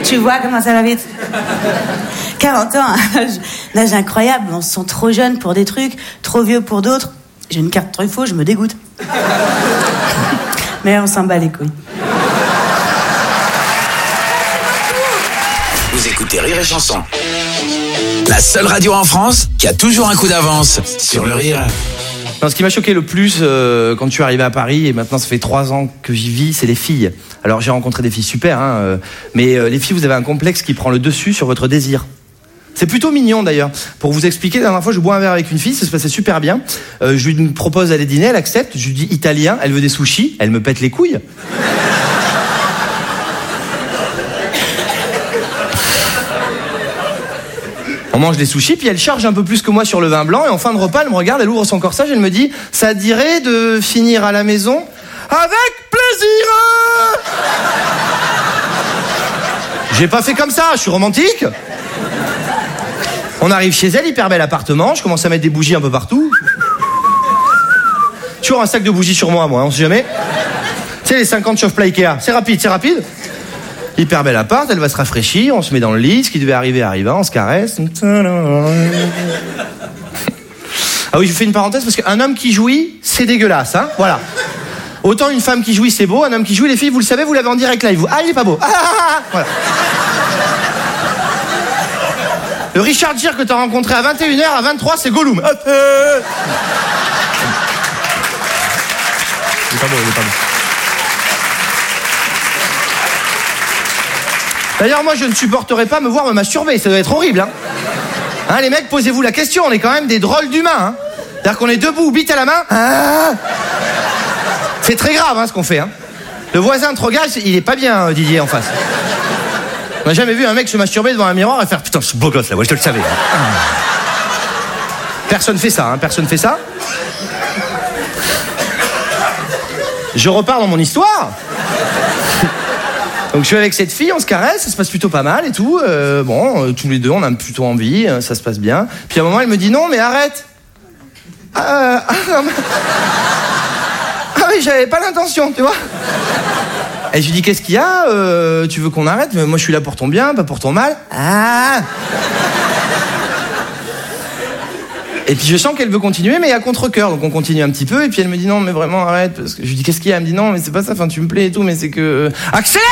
Tu vois comment ça va vite. 40 ans, un âge incroyable. On se sent trop jeune pour des trucs, trop vieux pour d'autres. J'ai une carte Truffaut, je me dégoûte. Mais on s'en bat les couilles. Vous écoutez Rire et Chanson. La seule radio en France qui a toujours un coup d'avance sur le rire. Non, ce qui m'a choqué le plus quand je suis arrivé à Paris, et maintenant ça fait 3 ans que j'y vis, c'est les filles. Alors j'ai rencontré des filles super, mais les filles, vous avez un complexe qui prend le dessus sur votre désir. C'est plutôt mignon d'ailleurs. Pour vous expliquer, la dernière fois je bois un verre avec une fille, ça se passait super bien. Je lui propose d'aller dîner, elle accepte. Je lui dis italien, elle veut des sushis, elle me pète les couilles. On mange des sushis, puis elle charge un peu plus que moi sur le vin blanc, et en fin de repas, elle me regarde, elle ouvre son corsage, elle me dit « Ça te dirait de finir à la maison ?»« Avec plaisir !» J'ai pas fait comme ça, je suis romantique. On arrive chez elle, hyper bel appartement, je commence à mettre des bougies un peu partout. Toujours un sac de bougies sur moi, on sait jamais. Tu sais, les 50 chauffe-plat Ikea, c'est rapide. Hyper bel appart, elle va se rafraîchir, on se met dans le lit, ce qui devait arriver arriva, on se caresse. Ah oui, je fais une parenthèse parce qu'un homme qui jouit, c'est dégueulasse, hein, voilà. Autant une femme qui jouit, c'est beau, un homme qui jouit, les filles, vous le savez, vous l'avez en direct live, vous. Ah, il est pas beau. Voilà. Le Richard Gere que t'as rencontré à 21h, à 23, c'est Gollum. Il est pas beau. D'ailleurs, moi, je ne supporterais pas me voir me masturber. Ça doit être horrible, hein, les mecs, posez-vous la question. On est quand même des drôles d'humains, hein. C'est-à-dire qu'on est debout, bite à la main. C'est très grave, ce qu'on fait, hein. Le voisin de Trogal, il est pas bien, Didier, en face. On n'a jamais vu un mec se masturber devant un miroir et faire « Putain, je suis beau gosse, là, ouais, je te le savais. » Personne fait ça, personne fait ça. Je repars dans mon histoire. Donc je suis avec cette fille, on se caresse, ça se passe plutôt pas mal et tout. Tous les deux, on a plutôt envie, ça se passe bien. Puis à un moment, elle me dit non, mais arrête. Oui, j'avais pas l'intention, tu vois. Et je lui dis qu'est-ce qu'il y a, tu veux qu'on arrête? Mais moi, je suis là pour ton bien, pas pour ton mal. Et puis je sens qu'elle veut continuer, mais à contre-cœur, donc on continue un petit peu. Et puis elle me dit non, mais vraiment arrête, parce que je lui dis qu'est-ce qu'il y a? Elle me dit non, mais c'est pas ça, enfin tu me plais et tout, mais c'est que accélère.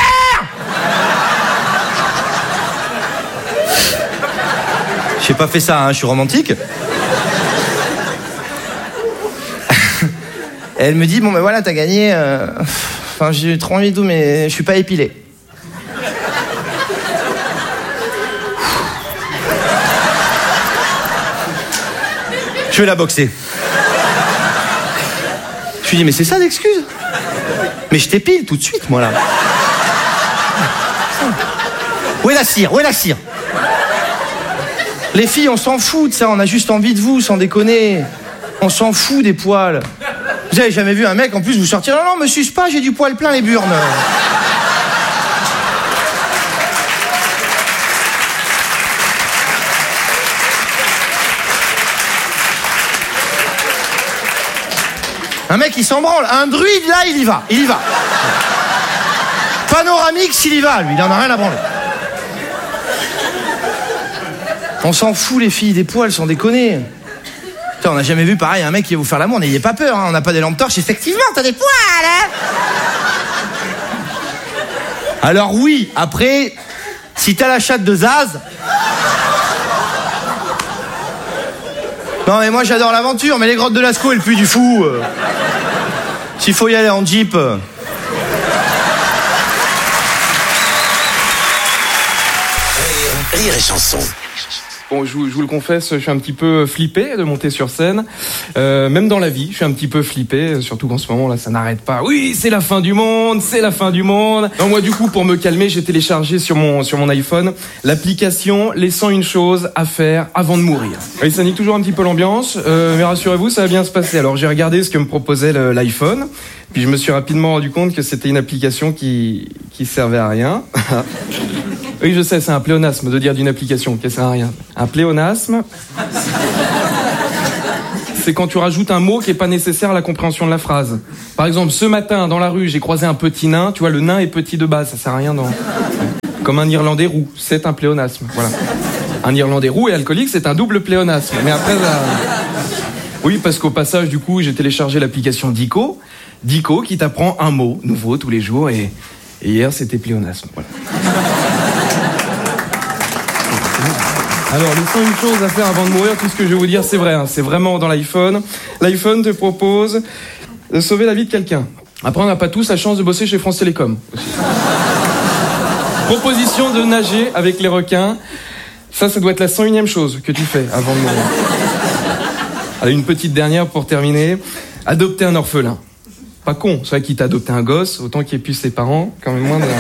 J'ai pas fait ça, je suis romantique. Elle me dit bon ben voilà, t'as gagné. Enfin j'ai trop envie et tout, mais je suis pas épilé. Je vais la boxer. Je lui dis, mais c'est ça l'excuse? Mais je t'épile tout de suite, moi, là. Où est la cire? Les filles, on s'en fout de ça, on a juste envie de vous, sans déconner. On s'en fout des poils. Vous avez jamais vu un mec, en plus, vous sortir, non, me suce pas, j'ai du poil plein les burnes. Un mec, il s'en branle. Un druide, là, il y va. Panoramix, il y va, lui. Il en a rien à branler. On s'en fout, les filles, des poils, sans déconner. Putain, on n'a jamais vu, pareil, un mec qui va vous faire l'amour. N'ayez pas peur, on n'a pas des lampes torches. Effectivement, t'as des poils, hein. Alors oui, après, si t'as la chatte de Zaz... Non, mais moi, j'adore l'aventure, mais les grottes de Lascaux, elles puent du fou. S'il faut y aller en Jeep. Rire et Chanson. Bon, je vous le confesse, je suis un petit peu flippé de monter sur scène. Même dans la vie, je suis un petit peu flippé, surtout qu'en ce moment, là, ça n'arrête pas. Oui, c'est la fin du monde. Donc moi, du coup, pour me calmer, j'ai téléchargé sur mon iPhone l'application Les 101 choses à faire avant de mourir. Oui, ça nique toujours un petit peu l'ambiance, mais rassurez-vous, ça va bien se passer. Alors, j'ai regardé ce que me proposait l'iPhone, puis je me suis rapidement rendu compte que c'était une application qui servait à rien. Oui, je sais, c'est un pléonasme de dire d'une application qui sert à rien. Un pléonasme, c'est quand tu rajoutes un mot qui n'est pas nécessaire à la compréhension de la phrase. Par exemple, ce matin, dans la rue, j'ai croisé un petit nain. Tu vois, le nain est petit de base, ça sert à rien dans... Comme un Irlandais roux, c'est un pléonasme. Voilà. Un Irlandais roux et alcoolique, c'est un double pléonasme. Mais après, oui, parce qu'au passage, du coup, j'ai téléchargé l'application Dico. Dico qui t'apprend un mot nouveau tous les jours. Et hier, c'était pléonasme. Voilà. Alors, les 101 choses à faire avant de mourir, tout ce que je vais vous dire, c'est vrai. Hein, c'est vraiment dans l'iPhone. L'iPhone te propose de sauver la vie de quelqu'un. Après, on n'a pas tous la chance de bosser chez France Télécom. Proposition de nager avec les requins. Ça doit être la 101e chose que tu fais avant de mourir. Allez, une petite dernière pour terminer. Adopter un orphelin. Pas con, c'est vrai qu'il t'a adopté un gosse, autant qu'il ait pu ses parents, quand même moins de...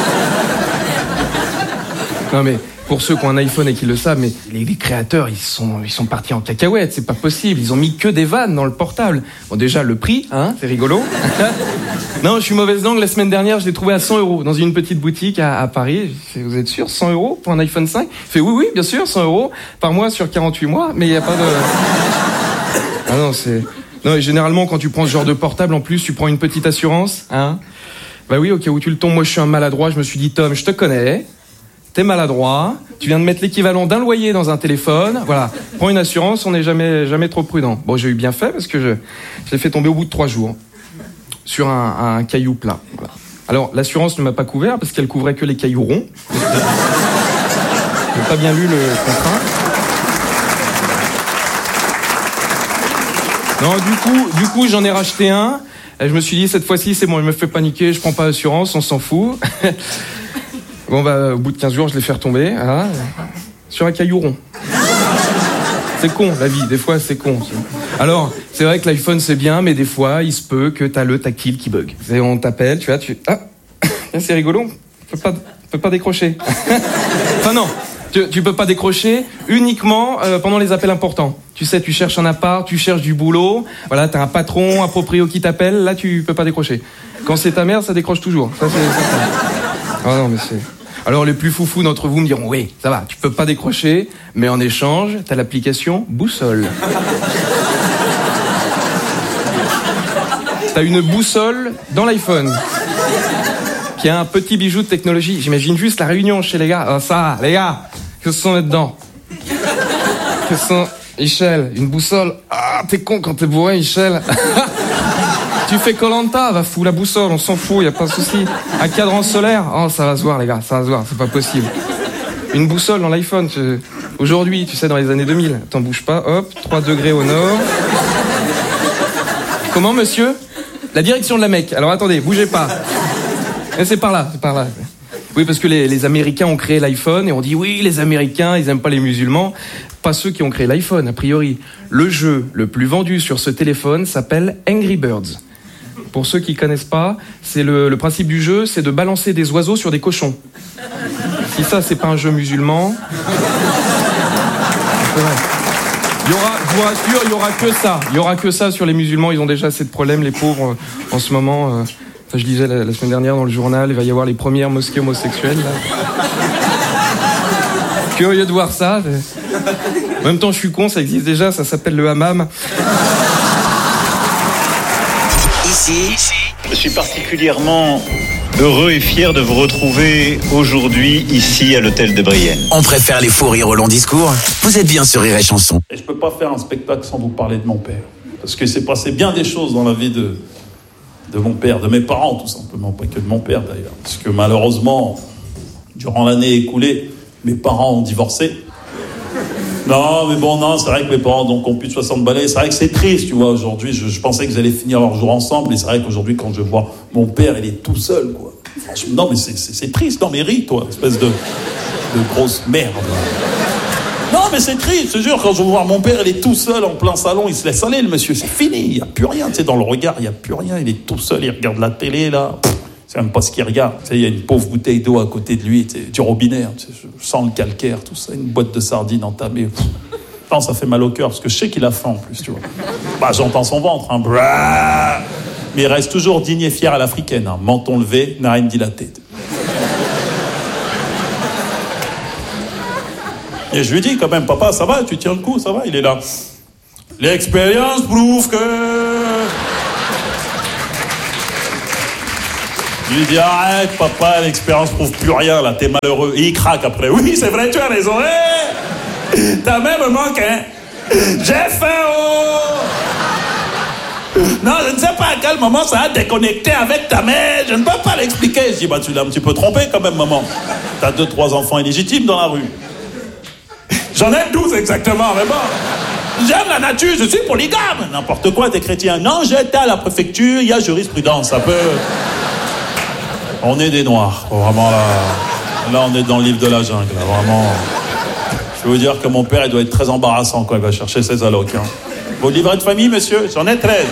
Non mais, pour ceux qui ont un iPhone et qui le savent, mais les créateurs, ils sont partis en cacahuète, c'est pas possible, ils ont mis que des vannes dans le portable. Bon déjà, le prix, hein, c'est rigolo. Non, je suis mauvaise langue, la semaine dernière, je l'ai trouvé à 100 € dans une petite boutique à Paris. J'ai fait, vous êtes sûr, 100 € pour un iPhone 5 ? Il fait, oui, bien sûr, 100 € par mois sur 48 mois, mais il n'y a pas de... Ah non, c'est... Non, et généralement, quand tu prends ce genre de portable, en plus, tu prends une petite assurance, hein. Bah oui, au cas où tu le tombes, moi je suis un maladroit, je me suis dit, Tom, je te connais, t'es maladroit, tu viens de mettre l'équivalent d'un loyer dans un téléphone, voilà, prends une assurance, on n'est jamais trop prudent. Bon, j'ai eu bien fait, parce que je l'ai fait tomber au bout de 3 jours, sur un caillou plat, voilà. Alors, l'assurance ne m'a pas couvert, parce qu'elle couvrait que les cailloux ronds. J'ai pas bien lu le contrat. Non, du coup, j'en ai racheté un. Et je me suis dit, cette fois-ci, c'est bon, je me fais paniquer, je prends pas d'assurance, on s'en fout. Bon, bah, au bout de 15 jours, je l'ai fait retomber, voilà, sur un caillou rond. C'est con, la vie, des fois, c'est con. Alors, c'est vrai que l'iPhone, c'est bien, mais des fois, il se peut que t'as le tactile qui bug. On t'appelle, tu vois, ah, c'est rigolo, on peut pas décrocher. Enfin, non. Tu peux pas décrocher uniquement pendant les appels importants. Tu sais, tu cherches un appart, tu cherches du boulot, voilà, t'as un patron, un proprio qui t'appelle, là tu peux pas décrocher. Quand c'est ta mère, ça décroche toujours. Ça, c'est certain. Ah non, mais c'est... Alors les plus foufous d'entre vous me diront, oui, ça va, tu peux pas décrocher, mais en échange, t'as l'application Boussole. T'as une boussole dans l'iPhone, qui a un petit bijou de technologie. J'imagine juste la réunion chez les gars. Ah, ça, les gars, que ce sont là-dedans? Que ce sont... Michel, une boussole. Ah, t'es con quand t'es bourré, Michel. Tu fais Koh-Lanta, va foutre la boussole, on s'en fout, y a pas de souci. Un cadran solaire, oh, ça va se voir, les gars, ça va se voir, c'est pas possible. Une boussole dans l'iPhone, aujourd'hui, tu sais, dans les années 2000, t'en bouges pas, hop, 3 degrés au nord. Comment, monsieur? La direction de la Mecque. Alors attendez, bougez pas. Mais c'est par là, c'est par là. Oui, parce que les Américains ont créé l'iPhone et on dit oui, les Américains, ils aiment pas les musulmans. Pas ceux qui ont créé l'iPhone, a priori. Le jeu le plus vendu sur ce téléphone s'appelle Angry Birds. Pour ceux qui connaissent pas, c'est le principe du jeu, c'est de balancer des oiseaux sur des cochons. Si ça, c'est pas un jeu musulman... C'est vrai. Je vous rassure, il y aura que ça. Il y aura que ça sur les musulmans, ils ont déjà assez de problèmes, les pauvres, en ce moment... Je disais la semaine dernière dans le journal, il va y avoir les premières mosquées homosexuelles. Là. Curieux de voir ça. En même temps, je suis con, ça existe déjà, ça s'appelle le hammam. Ici, je suis particulièrement heureux et fier de vous retrouver aujourd'hui ici à l'hôtel de Brienne. On préfère les faux rires aux longs discours. Vous êtes bien sur Rire et Chanson. Et je peux pas faire un spectacle sans vous parler de mon père. Parce que c'est passé bien des choses dans la vie de mon père, de mes parents tout simplement, pas que de mon père d'ailleurs. Parce que malheureusement, durant l'année écoulée, mes parents ont divorcé. Non, mais bon, non, c'est vrai que mes parents donc, ont plus de 60 balais. C'est vrai que c'est triste, tu vois, aujourd'hui. Je pensais qu'ils allaient finir leur jour ensemble. Et c'est vrai qu'aujourd'hui, quand je vois mon père, il est tout seul, quoi. Franchement, non, mais c'est triste. Non, mais ris, toi, espèce de grosse merde. Non, mais c'est triste, c'est sûr, quand je vois mon père, il est tout seul en plein salon, il se laisse aller, le monsieur, c'est fini, il n'y a plus rien, tu sais, dans le regard, il n'y a plus rien, il est tout seul, il regarde la télé, là, c'est même pas ce qu'il regarde, tu sais, il y a une pauvre bouteille d'eau à côté de lui, tu sais, du robinet, tu sais, je sens le calcaire, tout ça, une boîte de sardines entamée, non, ça fait mal au cœur, parce que je sais qu'il a faim, en plus, tu vois. Bah, j'entends son ventre, hein, mais il reste toujours digne et fier à l'africaine, hein, menton levé, narine dilatée. Et je lui dis quand même, papa, ça va, tu tiens le coup, ça va, il est là. L'expérience prouve que... Je lui dis, arrête, papa, l'expérience prouve plus rien, là, t'es malheureux. Et il craque après. Oui, c'est vrai, tu as raison. Hey, t'as même manqué, hein. J'ai faim, oh. Non, je ne sais pas à quel moment ça a déconnecté avec ta mère. Je ne peux pas l'expliquer. Je dis, tu l'as un petit peu trompé quand même, maman. T'as 2-3 enfants illégitimes dans la rue. J'en ai 12 exactement, mais bon. J'aime la nature, je suis polygame. N'importe quoi, t'es chrétien. Non, j'étais à la préfecture, il y a jurisprudence. Ça peut... On est des noirs. Vraiment, là, on est dans le livre de la jungle. Là, vraiment. Je veux vous dire que mon père, il doit être très embarrassant quand il va chercher ses allocs. Hein. Vos livrets de famille, monsieur? J'en ai 13.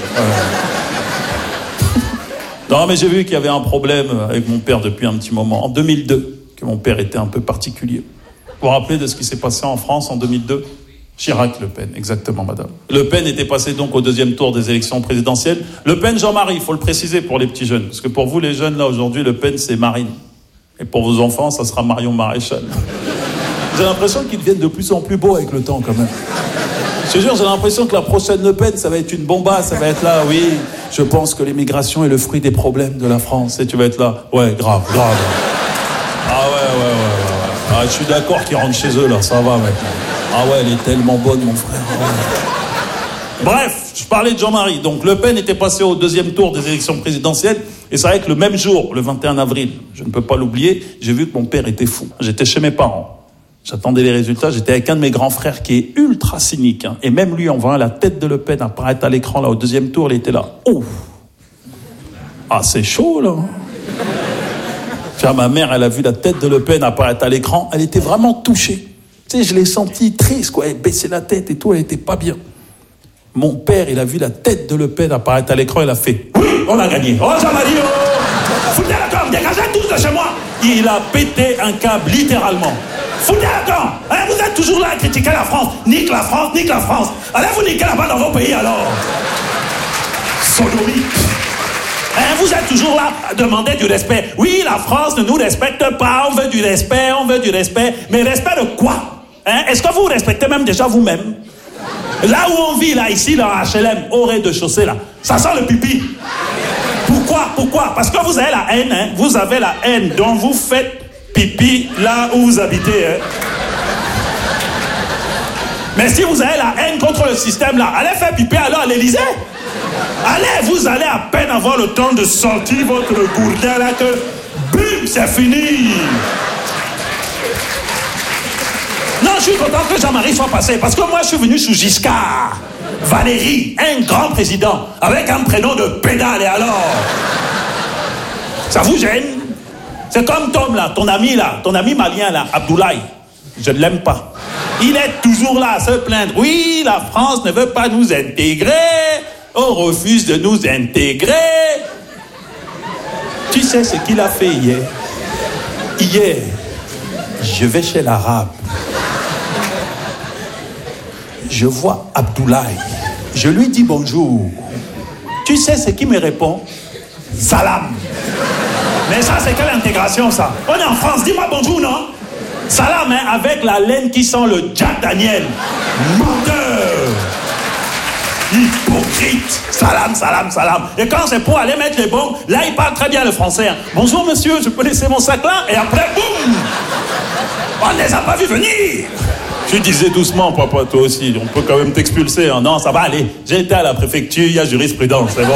Non, mais j'ai vu qu'il y avait un problème avec mon père depuis un petit moment. En 2002, que mon père était un peu particulier. Vous vous rappelez de ce qui s'est passé en France en 2002? Chirac, Le Pen, exactement, madame. Le Pen était passé donc au 2e tour des élections présidentielles. Le Pen, Jean-Marie, il faut le préciser pour les petits jeunes. Parce que pour vous, les jeunes, là, aujourd'hui, Le Pen, c'est Marine. Et pour vos enfants, ça sera Marion Maréchal. J'ai l'impression qu'ils deviennent de plus en plus beaux avec le temps, quand même. Je te jure, j'ai l'impression que la prochaine Le Pen, ça va être une bombasse, ça va être là, oui. Je pense que l'immigration est le fruit des problèmes de la France. Et tu vas être là, ouais, grave. Ah ouais. Ah, je suis d'accord qu'ils rentrent chez eux, là, ça va, mec. Ah ouais, elle est tellement bonne, mon frère. Ouais. Bref, je parlais de Jean-Marie. Donc, Le Pen était passé au 2e tour des élections présidentielles. Et c'est vrai que le même jour, le 21 avril, je ne peux pas l'oublier, j'ai vu que mon père était fou. J'étais chez mes parents. J'attendais les résultats. J'étais avec un de mes grands frères qui est ultra cynique. Hein. Et même lui, en voyant la tête de Le Pen apparaître à l'écran, là, au 2e tour, il était là. Oh! Ah, c'est chaud, là. Tiens, ma mère, elle a vu la tête de Le Pen apparaître à l'écran. Elle était vraiment touchée. Tu sais, je l'ai senti triste, quoi. Elle baissait la tête et tout, elle était pas bien. Mon père, il a vu la tête de Le Pen apparaître à l'écran, il a fait « Oui, on a gagné. Oh, Jean-Marie, oh! Foutez la gomme, dégagez tous de chez moi !» Il a pété un câble, littéralement. Foutez la gomme! Hein, vous êtes toujours là à critiquer la France. Nique la France, nique la France. Allez vous niquer là-bas dans vos pays, alors. Sodomie. Hein, vous êtes toujours là à demander du respect. Oui, la France ne nous respecte pas. On veut du respect, Mais respect de quoi? Hein? Est-ce que vous respectez même déjà vous-même? Là où on vit, là, ici, dans HLM, au rez-de-chaussée, là, ça sent le pipi. Pourquoi? Parce que vous avez la haine, hein? Vous avez la haine, donc vous faites pipi là où vous habitez, hein? Mais si vous avez la haine contre le système, là, allez faire pipi alors à l'Élysée. Allez, vous allez à peine avoir le temps de sortir votre gourdin, là, que, bim, c'est fini. Non, je suis content que Jean-Marie soit passé, parce que moi, je suis venu sous Giscard. Valéry, un grand président, avec un prénom de pédale, et alors? Ça vous gêne? C'est comme Tom, là, ton ami malien, là, Abdoulaye. Je ne l'aime pas. Il est toujours là à se plaindre. Oui, la France ne veut pas nous intégrer. On refuse de nous intégrer. Tu sais ce qu'il a fait hier? Hier, je vais chez l'arabe. Je vois Abdoulaye. Je lui dis bonjour. Tu sais ce qu'il me répond? Salam. Mais ça, c'est quelle intégration, ça? On est en France, dis-moi bonjour, non? Salam, hein, avec la laine qui sent le Jack Daniel. Menteur. Hypocrite. Salam. Et quand c'est pour aller mettre les bombes, là, il parle très bien le français. Hein. Bonjour, monsieur, je peux laisser mon sac là? Et après, boum! On ne les a pas vus venir. Tu disais doucement, papa, toi aussi. On peut quand même t'expulser. Hein. Non, ça va aller. J'ai été à la préfecture, il y a jurisprudence. C'est bon,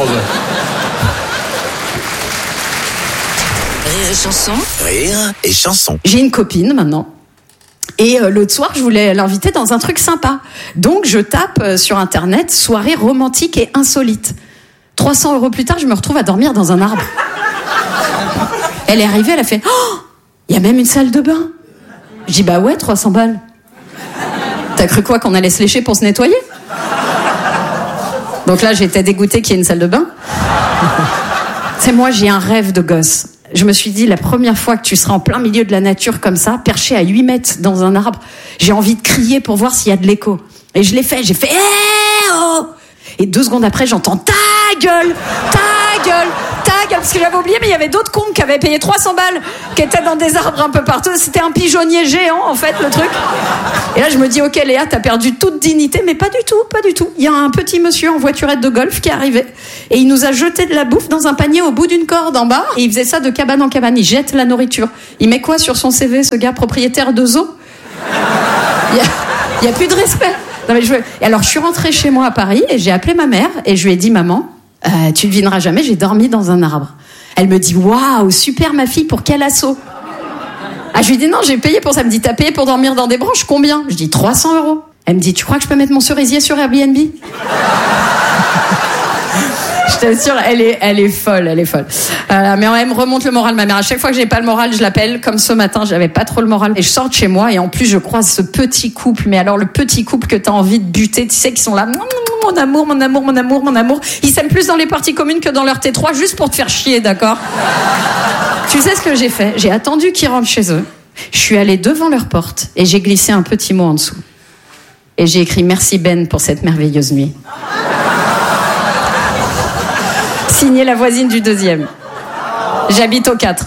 Rire et chanson. Rire et chanson. J'ai une copine maintenant. Et l'autre soir, je voulais l'inviter dans un truc sympa. Donc, je tape sur Internet « soirée romantique et insolite ». 300 € plus tard, je me retrouve à dormir dans un arbre. Elle est arrivée, elle a fait « Oh, il y a même une salle de bain !» Je dis « Bah ouais, 300 balles. » T'as cru quoi, qu'on allait se lécher pour se nettoyer? Donc là, j'étais dégoûtée qu'il y ait une salle de bain. C'est moi, j'ai un rêve de gosse. Je me suis dit, la première fois que tu seras en plein milieu de la nature comme ça, perché à 8 mètres dans un arbre, j'ai envie de crier pour voir s'il y a de l'écho. Et je l'ai fait, j'ai fait « Eh oh !» Et 2 secondes après, j'entends ta gueule, parce que j'avais oublié, mais il y avait d'autres cons qui avaient payé 300 balles, qui étaient dans des arbres un peu partout. C'était un pigeonnier géant, en fait, le truc. Et là, je me dis, ok, Léa, t'as perdu toute dignité, mais pas du tout. Il y a un petit monsieur en voiturette de golf qui est arrivé, et il nous a jeté de la bouffe dans un panier au bout d'une corde en bas, et il faisait ça de cabane en cabane. Il jette la nourriture. Il met quoi sur son CV, ce gars propriétaire de zoo? Il y a plus de respect. Non, mais Et alors, je suis rentrée chez moi à Paris, et j'ai appelé ma mère, et je lui ai dit, maman, tu devineras jamais, j'ai dormi dans un arbre. Elle me dit, waouh, super ma fille, pour quel assaut? Ah, je lui dis non, j'ai payé pour ça. Elle me dit, t'as payé pour dormir dans des branches, combien? Je dis 300 €. Elle me dit, tu crois que je peux mettre mon cerisier sur Airbnb? Je t'assure, elle est folle. Mais elle me remonte le moral, ma mère. À chaque fois que j'ai pas le moral, je l'appelle. Comme ce matin, j'avais pas trop le moral. Et je sors de chez moi, et en plus, je croise ce petit couple. Mais alors, le petit couple que t'as envie de buter, tu sais, qui sont là. Mon amour. Ils s'aiment plus dans les parties communes que dans leur T3, juste pour te faire chier, d'accord? Tu sais ce que j'ai fait? J'ai attendu qu'ils rentrent chez eux. Je suis allée devant leur porte, et j'ai glissé un petit mot en dessous. Et j'ai écrit, merci Ben pour cette merveilleuse nuit. Signé la voisine du 2e. J'habite au 4.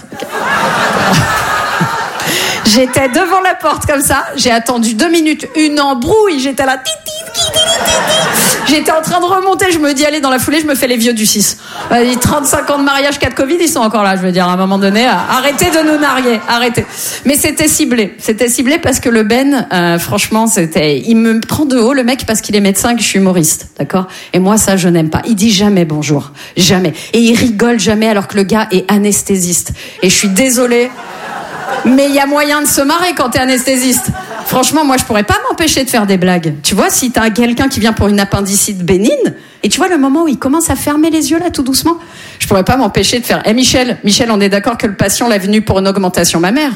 J'étais devant la porte comme ça, j'ai attendu 2 minutes, une embrouille, j'étais là, j'étais en train de remonter, je me dis allez, dans la foulée, je me fais les vieux du 6. 35 ans de mariage, 4 Covid, ils sont encore là, je veux dire, à un moment donné, arrêtez de nous narguer, arrêtez. Mais c'était ciblé parce que le Ben, franchement, il me prend de haut, le mec, parce qu'il est médecin, que je suis humoriste, d'accord? Et moi, ça, je n'aime pas. Il dit jamais bonjour, jamais. Et il rigole jamais alors que le gars est anesthésiste. Et je suis désolée, mais il y a moyen de se marrer quand t'es anesthésiste. Franchement, moi, je pourrais pas m'empêcher de faire des blagues. Tu vois, si t'as quelqu'un qui vient pour une appendicite bénigne, et tu vois le moment où il commence à fermer les yeux, là, tout doucement, je pourrais pas m'empêcher de faire, Michel, on est d'accord que le patient l'a venu pour une augmentation mammaire?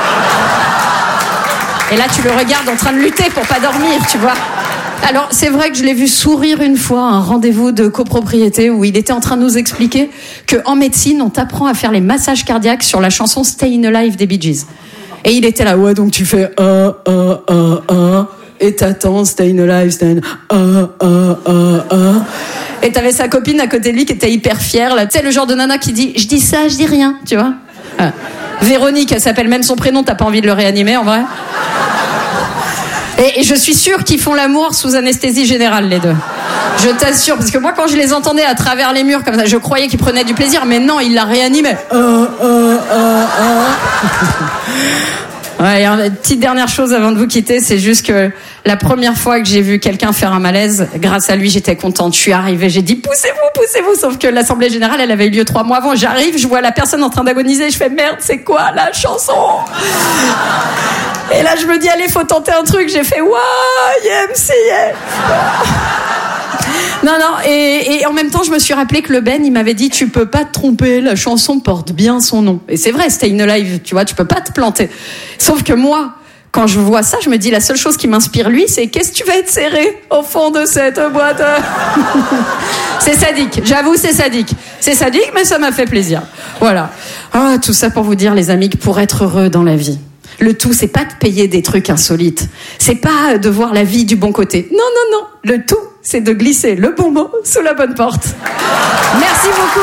Et là, tu le regardes en train de lutter pour pas dormir, tu vois. Alors, c'est vrai que je l'ai vu sourire une fois à un rendez-vous de copropriété où il était en train de nous expliquer qu'en médecine, on t'apprend à faire les massages cardiaques sur la chanson Stayin' Alive des Bee Gees. Et il était là, ouais, donc tu fais et t'attends, Stayin' Alive, et t'avais sa copine à côté de lui qui était hyper fière, là. Tu sais, le genre de nana qui dit, je dis ça, je dis rien, tu vois. Véronique, elle s'appelle même son prénom, t'as pas envie de le réanimer, en vrai? Et je suis sûre qu'ils font l'amour sous anesthésie générale, les deux. Je t'assure, parce que moi, quand je les entendais à travers les murs comme ça, je croyais qu'ils prenaient du plaisir, mais non, ils la réanimaient. Ouais, et une petite dernière chose avant de vous quitter, c'est juste que la première fois que j'ai vu quelqu'un faire un malaise, grâce à lui, j'étais contente. Je suis arrivée, j'ai dit poussez-vous, sauf que l'Assemblée Générale, elle avait eu lieu 3 mois avant. J'arrive, je vois la personne en train d'agoniser, je fais merde, c'est quoi la chanson? Et là, je me dis, allez, faut tenter un truc. J'ai fait, YMCA. Non, et en même temps, je me suis rappelé que le Ben, il m'avait dit, tu peux pas te tromper, la chanson porte bien son nom. Et c'est vrai, Stayin' Alive, tu vois, tu peux pas te planter. Sauf que moi, quand je vois ça, je me dis, la seule chose qui m'inspire lui, c'est qu'est-ce que tu vas être serré au fond de cette boîte? C'est sadique, j'avoue, c'est sadique. C'est sadique, mais ça m'a fait plaisir. Voilà. Ah, tout ça pour vous dire, les amis, que pour être heureux dans la vie, le tout, c'est pas de payer des trucs insolites. C'est pas de voir la vie du bon côté. Non. Le tout, c'est de glisser le bon mot sous la bonne porte. Merci beaucoup.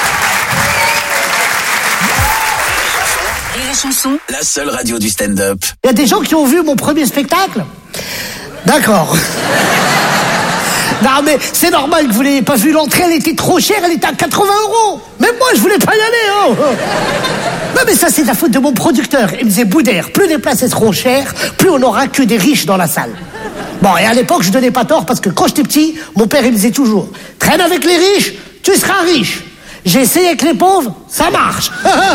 Et la chanson, la seule radio du stand-up. Il y a des gens qui ont vu mon premier spectacle? D'accord. Non mais c'est normal que vous l'ayez pas vu, l'entrée elle était trop chère, elle était à 80 €. Même moi je voulais pas y aller. Non mais ça c'est la faute de mon producteur. Il me disait Boudère, plus les places seront chères, plus on aura que des riches dans la salle. Bon, et à l'époque je donnais pas tort parce que quand j'étais petit, mon père il me disait toujours traîne avec les riches, tu seras riche. J'ai essayé avec les pauvres, ça marche.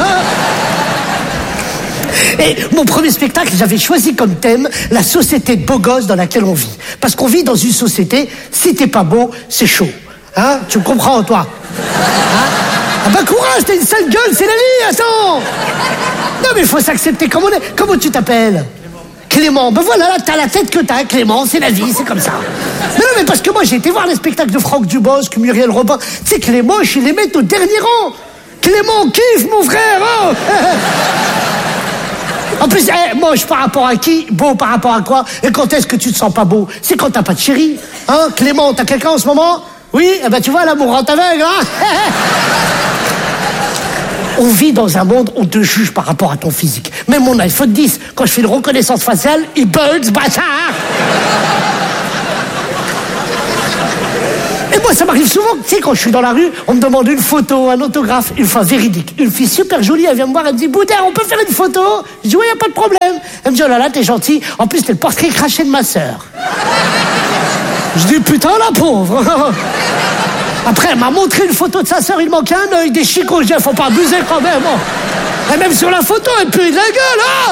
Et mon premier spectacle, j'avais choisi comme thème la société de beaux gosses dans laquelle on vit. Parce qu'on vit dans une société, si t'es pas beau, c'est chaud. Hein? Tu me comprends, toi? Hein? Ah bah courage, t'as une sale gueule, c'est la vie, attends! Non mais il faut s'accepter comme on est. Comment tu t'appelles? Clément. Ben voilà, là, t'as la tête que t'as, Clément, c'est la vie, c'est comme ça. Mais non, mais parce que moi, j'ai été voir les spectacles de Franck Dubosc, Muriel Robin. Tu sais que les moches, ils les mettent au dernier rang. Clément kiffe, mon frère, hein. En plus, moche par rapport à qui? Beau par rapport à quoi? Et quand est-ce que tu te sens pas beau? C'est quand t'as pas de chérie. Hein, Clément, t'as quelqu'un en ce moment? Oui, eh ben tu vois, l'amour rend aveugle, hein. On vit dans un monde où on te juge par rapport à ton physique. Même mon iPhone 10, quand je fais une reconnaissance faciale, il bug, ce bâtard. Et moi, ça m'arrive souvent, tu sais, quand je suis dans la rue, on me demande une photo, un autographe, une fois véridique. Une fille super jolie, elle vient me voir, elle me dit, Boudère, on peut faire une photo? Je dis, oui, y a pas de problème. Elle me dit, oh là là, t'es gentil. En plus, t'es le portrait craché de ma sœur. Je dis, putain, la pauvre. Après, elle m'a montré une photo de sa sœur, il manquait un œil, des chicots. Je dis, faut pas abuser quand même. Oh. Et même sur la photo, elle pue de la gueule, hein.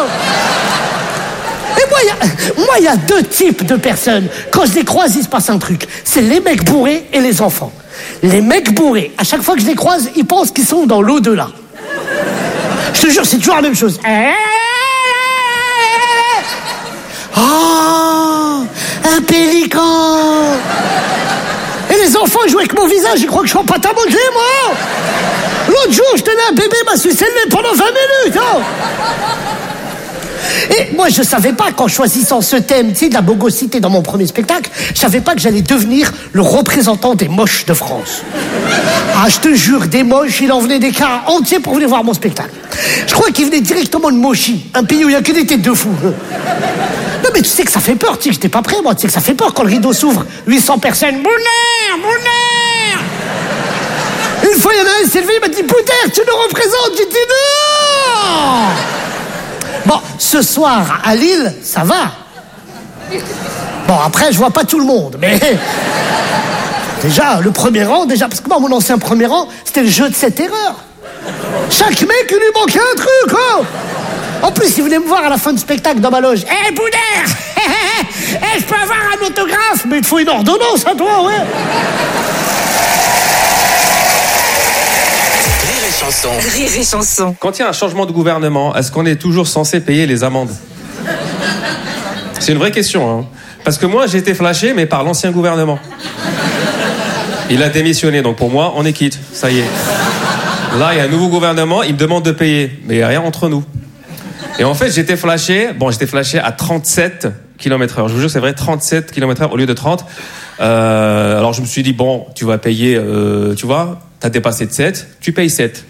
Et moi, il y a deux types de personnes. Quand je les croise, il se passe un truc. C'est les mecs bourrés et les enfants. Les mecs bourrés, à chaque fois que je les croise, ils pensent qu'ils sont dans l'au-delà. Je te jure, c'est toujours la même chose. Oh, un pélican. Et les enfants, ils jouent avec mon visage, ils croient que je suis en pâte à modeler, moi. L'autre jour, je tenais un bébé, m'a sucé le nez pendant 20 minutes. Oh. Et moi, je savais pas, qu'en choisissant ce thème, tu sais, de la bogosité dans mon premier spectacle, je savais pas que j'allais devenir le représentant des moches de France. Ah, je te jure, des moches, il en venait des cars entiers pour venir voir mon spectacle. Je crois qu'ils venaient directement de Mochi, un pays où il y a que des têtes de fous. Non, mais tu sais que ça fait peur, tu sais que j'étais pas prêt, moi, tu sais que ça fait peur quand le rideau s'ouvre. 800 personnes, Boudère. Une fois, il y en a un, il s'est levé, il m'a dit, Boudère, tu nous représentes. J'ai dit, non. Bon, ce soir, à Lille, ça va. Bon, après, je vois pas tout le monde, mais... Déjà, le premier rang, parce que moi, mon ancien premier rang, c'était le jeu de cette erreur. Chaque mec, il lui manquait un truc, oh. En plus, il venait me voir à la fin du spectacle dans ma loge. Hé, Boudère. Je peux avoir un autographe? Mais il te faut une ordonnance à toi, ouais. Rire et chanson. Quand il y a un changement de gouvernement, est-ce qu'on est toujours censé payer les amendes? C'est une vraie question, hein. Parce que moi, j'ai été flashé, mais par l'ancien gouvernement. Il a démissionné, donc pour moi, on est quitte. Ça y est. Là, il y a un nouveau gouvernement, il me demande de payer. Mais il n'y a rien entre nous. Et en fait, j'étais flashé à 37 km/h. Je vous jure, c'est vrai, 37 km/h au lieu de 30. Alors je me suis dit, bon, tu vas payer, tu vois, t'as dépassé de 7, tu payes 7.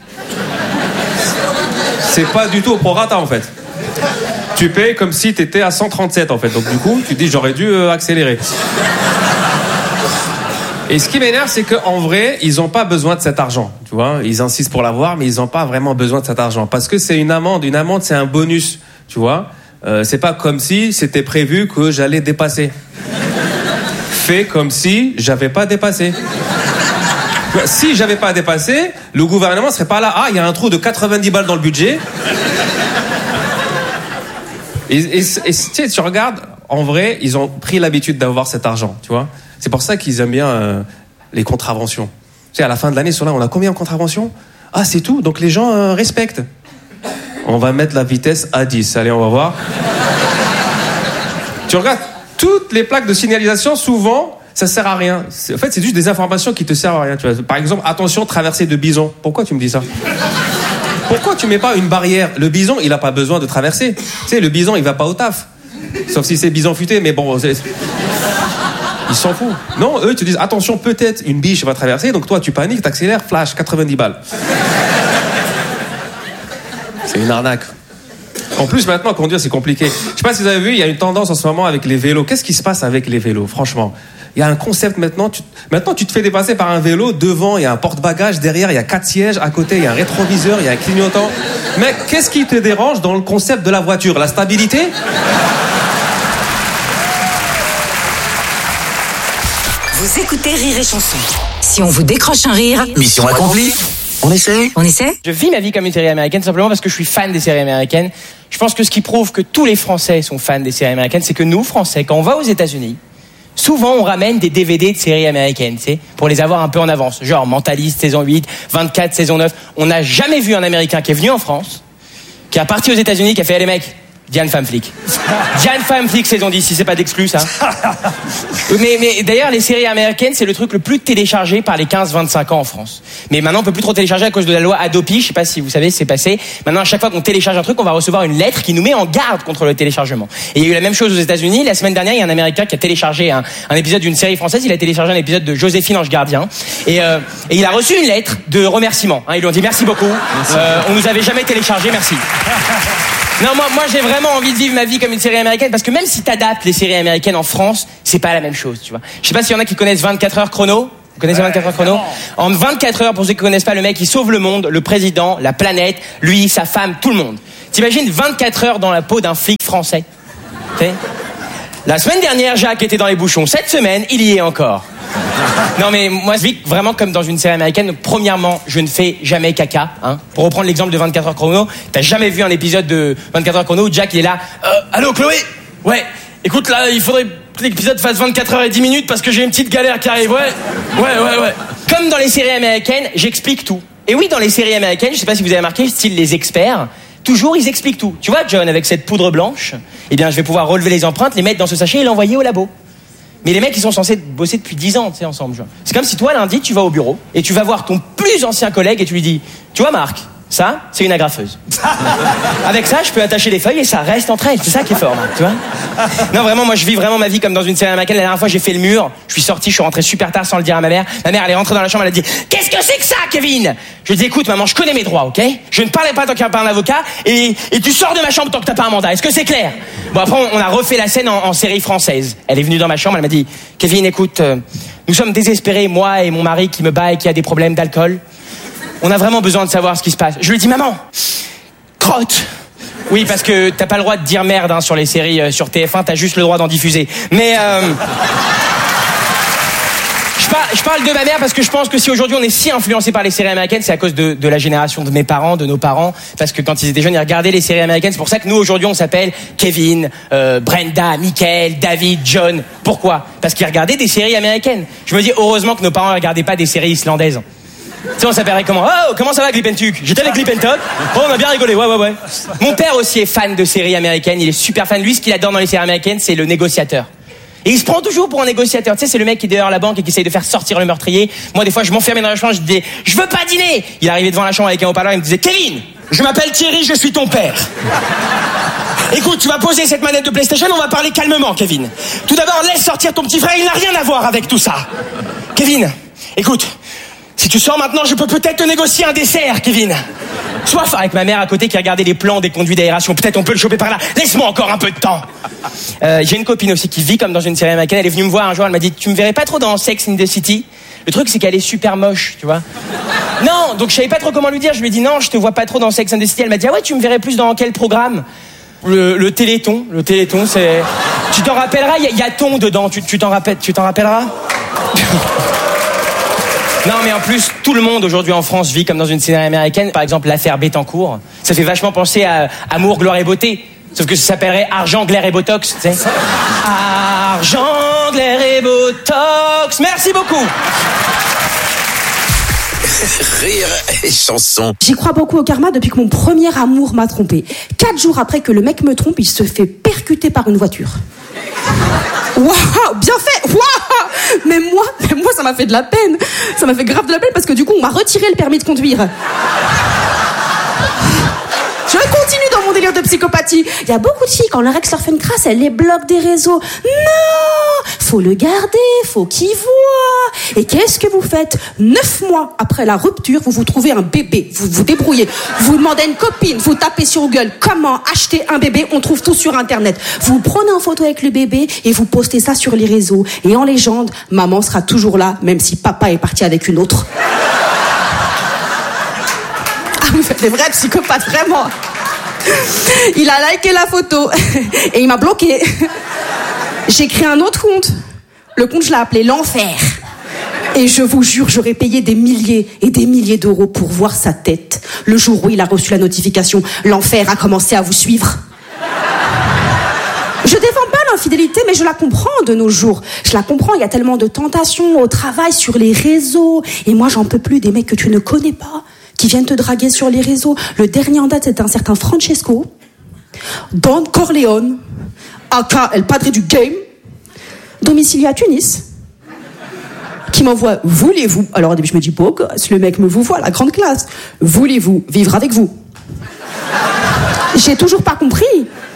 C'est pas du tout au prorata, en fait. Tu payes comme si t'étais à 137, en fait. Donc du coup, tu te dis, j'aurais dû accélérer. Et ce qui m'énerve, c'est qu'en vrai, ils n'ont pas besoin de cet argent. Tu vois, ils insistent pour l'avoir, mais ils n'ont pas vraiment besoin de cet argent. Parce que c'est une amende. Une amende, c'est un bonus. Tu vois, c'est pas comme si c'était prévu que j'allais dépasser. Fais comme si j'avais pas dépassé. Si j'avais pas dépassé, le gouvernement serait pas là. Ah, il y a un trou de 90 balles dans le budget. Et tu regardes, en vrai, ils ont pris l'habitude d'avoir cet argent, tu vois. C'est pour ça qu'ils aiment bien les contraventions. Tu sais, à la fin de l'année, on a combien de contraventions? Ah, c'est tout, donc les gens respectent. On va mettre la vitesse à 10. Allez, on va voir. Tu regardes, toutes les plaques de signalisation, souvent, ça sert à rien. En fait, c'est juste des informations qui te servent à rien. Tu vois. Par exemple, attention, traversée de bison. Pourquoi tu me dis ça? Pourquoi tu mets pas une barrière? Le bison, il a pas besoin de traverser. Tu sais, le bison, il va pas au taf. Sauf si c'est bison futé, mais bon... Ils s'en foutent. Non, eux, ils te disent, attention, peut-être une biche va traverser, donc toi, tu paniques, t'accélères, flash, 90 balles. C'est une arnaque. En plus, maintenant, conduire, c'est compliqué. Je sais pas si vous avez vu, il y a une tendance en ce moment avec les vélos. Qu'est-ce qui se passe avec les vélos, franchement? Il y a un concept maintenant. Maintenant, tu te fais dépasser par un vélo. Devant, il y a un porte-bagages. Derrière, il y a 4 sièges. À côté, il y a un rétroviseur, il y a un clignotant. Mec, qu'est-ce qui te dérange dans le concept de la voiture? La stabilité? Vous écoutez Rire et Chanson. Si on vous décroche un rire, mission accomplie. On essaie? Je vis ma vie comme une série américaine simplement parce que je suis fan des séries américaines. Je pense que ce qui prouve que tous les Français sont fans des séries américaines, c'est que nous, Français, quand on va aux États-Unis, souvent on ramène des DVD de séries américaines, tu sais, pour les avoir un peu en avance. Genre Mentaliste, saison 8, 24, saison 9. On n'a jamais vu un Américain qui est venu en France, qui est parti aux États-Unis, qui a fait, allez mecs, Diane Femme Flic. Diane Femme Flic saison 10, si c'est pas d'exclus, ça. Mais d'ailleurs, les séries américaines, c'est le truc le plus téléchargé par les 15-25 ans en France. Mais maintenant, on peut plus trop télécharger à cause de la loi Adopi. Je sais pas si vous savez, c'est passé. Maintenant, à chaque fois qu'on télécharge un truc, on va recevoir une lettre qui nous met en garde contre le téléchargement. Et il y a eu la même chose aux États-Unis. La semaine dernière, il y a un Américain qui a téléchargé un épisode d'une série française. Il a téléchargé un épisode de Joséphine Ange Gardien. Et il a reçu une lettre de remerciement. Ils lui ont dit merci beaucoup. On nous avait jamais téléchargé, merci. Non, moi j'ai vraiment envie de vivre ma vie comme une série américaine parce que même si t'adaptes les séries américaines en France, c'est pas la même chose, tu vois. Je sais pas s'il y en a qui connaissent 24 heures chrono. Vous connaissez 24 heures chrono? En 24 heures, pour ceux qui connaissent pas, le mec il sauve le monde, le président, la planète, lui, sa femme, tout le monde. T'imagines 24 heures dans la peau d'un flic français? T'sais? La semaine dernière, Jacques était dans les bouchons. Cette semaine, il y est encore. Non mais moi je vis vraiment comme dans une série américaine. Donc, premièrement, je ne fais jamais caca, hein. Pour reprendre l'exemple de 24 heures chrono, t'as jamais vu un épisode de 24 heures chrono où Jack il est là, allô Chloé? Ouais, écoute là, il faudrait que l'épisode fasse 24 heures et 10 minutes parce que j'ai une petite galère qui arrive. Ouais. Comme dans les séries américaines, j'explique tout. Et oui, dans les séries américaines, je sais pas si vous avez remarqué, style les experts, toujours ils expliquent tout. Tu vois John, avec cette poudre blanche, eh bien je vais pouvoir relever les empreintes, les mettre dans ce sachet et l'envoyer au labo. Mais les mecs, ils sont censés bosser depuis 10 ans, tu sais, ensemble. C'est comme si toi, lundi, tu vas au bureau et tu vas voir ton plus ancien collègue et tu lui dis, tu vois, Marc, ça, c'est une agrafeuse. Avec ça, je peux attacher les feuilles et ça reste entre elles. C'est ça qui est fort, Marc, tu vois. Non, vraiment, moi, je vis vraiment ma vie comme dans une série américaine. La dernière fois, j'ai fait le mur. Je suis sorti, je suis rentré super tard sans le dire à ma mère. Ma mère, elle est rentrée dans la chambre, elle a dit, qu'est-ce que c'est que ça, Kevin? Je lui ai dit, écoute, maman, je connais mes droits, ok? Je ne parlerai pas tant qu'il n'y a pas un avocat et tu sors de ma chambre tant que t'as pas un mandat. Est-ce que c'est clair? Bon, après, on a refait la scène en série française. Elle est venue dans ma chambre, elle m'a dit, Kevin, écoute, nous sommes désespérés, moi et mon mari qui me bat et qui a des problèmes d'alcool. On a vraiment besoin de savoir ce qui se passe. Je lui dis, maman, crotte. Oui, parce que t'as pas le droit de dire merde, hein, sur les séries sur TF1, t'as juste le droit d'en diffuser. Mais je parle de ma mère parce que je pense que si aujourd'hui on est si influencé par les séries américaines, c'est à cause de la génération de mes parents, de nos parents, parce que quand ils étaient jeunes, ils regardaient les séries américaines. C'est pour ça que nous aujourd'hui on s'appelle Kevin, Brenda, Michael, David, John. Pourquoi? Parce qu'ils regardaient des séries américaines. Je me dis heureusement que nos parents ne regardaient pas des séries islandaises. Tu sais, on s'appellerait comment? Oh, comment ça va, Glippentuk? J'étais avec Glippentok. Oh, on a bien rigolé, ouais. Mon père aussi est fan de séries américaines, il est super fan. Lui, ce qu'il adore dans les séries américaines, c'est le négociateur. Et il se prend toujours pour un négociateur. Tu sais, c'est le mec qui est dehors à la banque et qui essaye de faire sortir le meurtrier. Moi, des fois, je m'enfermais dans la chambre, je disais, je veux pas dîner. Il arrivait devant la chambre avec un haut-parleur, il me disait, Kevin, je m'appelle Thierry, je suis ton père. Écoute, tu vas poser cette manette de PlayStation, on va parler calmement, Kevin. Tout d'abord, laisse sortir ton petit frère, il n'a rien à voir avec tout ça. Kevin, écoute, si tu sors maintenant, je peux peut-être te négocier un dessert, Kevin. Soif, avec ma mère à côté qui regardait les plans des conduits d'aération. Peut-être on peut le choper par là. Laisse-moi encore un peu de temps. J'ai une copine aussi qui vit comme dans une série américaine. Elle est venue me voir un jour, elle m'a dit, tu me verrais pas trop dans Sex and the City? Le truc, c'est qu'elle est super moche, tu vois. Non, donc je savais pas trop comment lui dire. Je lui ai dit, non, je te vois pas trop dans Sex and the City. Elle m'a dit, ah ouais, tu me verrais plus dans quel programme? Le Téléthon. Le Téléthon, c'est... Tu t'en rappelleras, il y a ton dedans. Tu t'en rappelleras? Non, mais en plus, tout le monde aujourd'hui en France vit comme dans une série américaine. Par exemple, l'affaire Bettencourt. Ça fait vachement penser à Amour, gloire et beauté. Sauf que ça s'appellerait Argent, glaire et botox, tu sais. Argent, glaire et botox. Merci beaucoup. Rire et chanson. J'y crois beaucoup au karma depuis que mon premier amour m'a trompé. 4 jours après que le mec me trompe, il se fait percuter par une voiture. Waouh, bien fait. Waouh. Mais moi, ça m'a fait de la peine. Ça m'a fait grave de la peine parce que du coup, on m'a retiré le permis de conduire. Je continue dans mon délire de psychopathie. Il y a beaucoup de filles, quand leur ex leur fait une crasse, elles les bloquent des réseaux. Non, faut le garder, faut qu'il voit. Et qu'est-ce que vous faites? 9 mois après la rupture, vous trouvez un bébé. Vous vous débrouillez. Vous demandez à une copine, vous tapez sur Google comment acheter un bébé. On trouve tout sur Internet. Vous prenez en photo avec le bébé et vous postez ça sur les réseaux. Et en légende, maman sera toujours là, même si papa est parti avec une autre. Ah, vous faites des vrais psychopathes, vraiment. Il a liké la photo et il m'a bloqué. J'ai créé un autre compte. Le compte, je l'ai appelé l'enfer. Et je vous jure, j'aurais payé des milliers et des milliers d'euros pour voir sa tête le jour où il a reçu la notification. L'enfer a commencé à vous suivre. Je défends pas l'infidélité, mais je la comprends de nos jours. Je la comprends, il y a tellement de tentations au travail, sur les réseaux. Et moi, j'en peux plus des mecs que tu ne connais pas, qui viennent te draguer sur les réseaux. Le dernier en date, c'était un certain Francesco. Don Corleone, aka El Padre du Game, domicilié à Tunis, qui m'envoie « Voulez-vous » Alors au début je me dis « Beau gosse, le mec me vous voit, la grande classe. Voulez-vous vivre avec vous ?» J'ai toujours pas compris.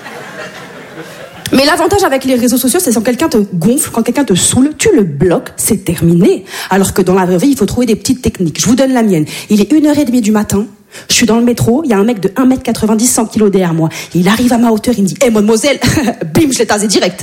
Mais l'avantage avec les réseaux sociaux, c'est quand quelqu'un te gonfle, quand quelqu'un te saoule, tu le bloques, c'est terminé. Alors que dans la vraie vie, il faut trouver des petites techniques. Je vous donne la mienne. Il est 1h30 du matin, je suis dans le métro, il y a un mec de 1m90, 100 kg derrière moi. Il arrive à ma hauteur, il me dit « Hé, mademoiselle !» Bim, je l'ai tasé direct.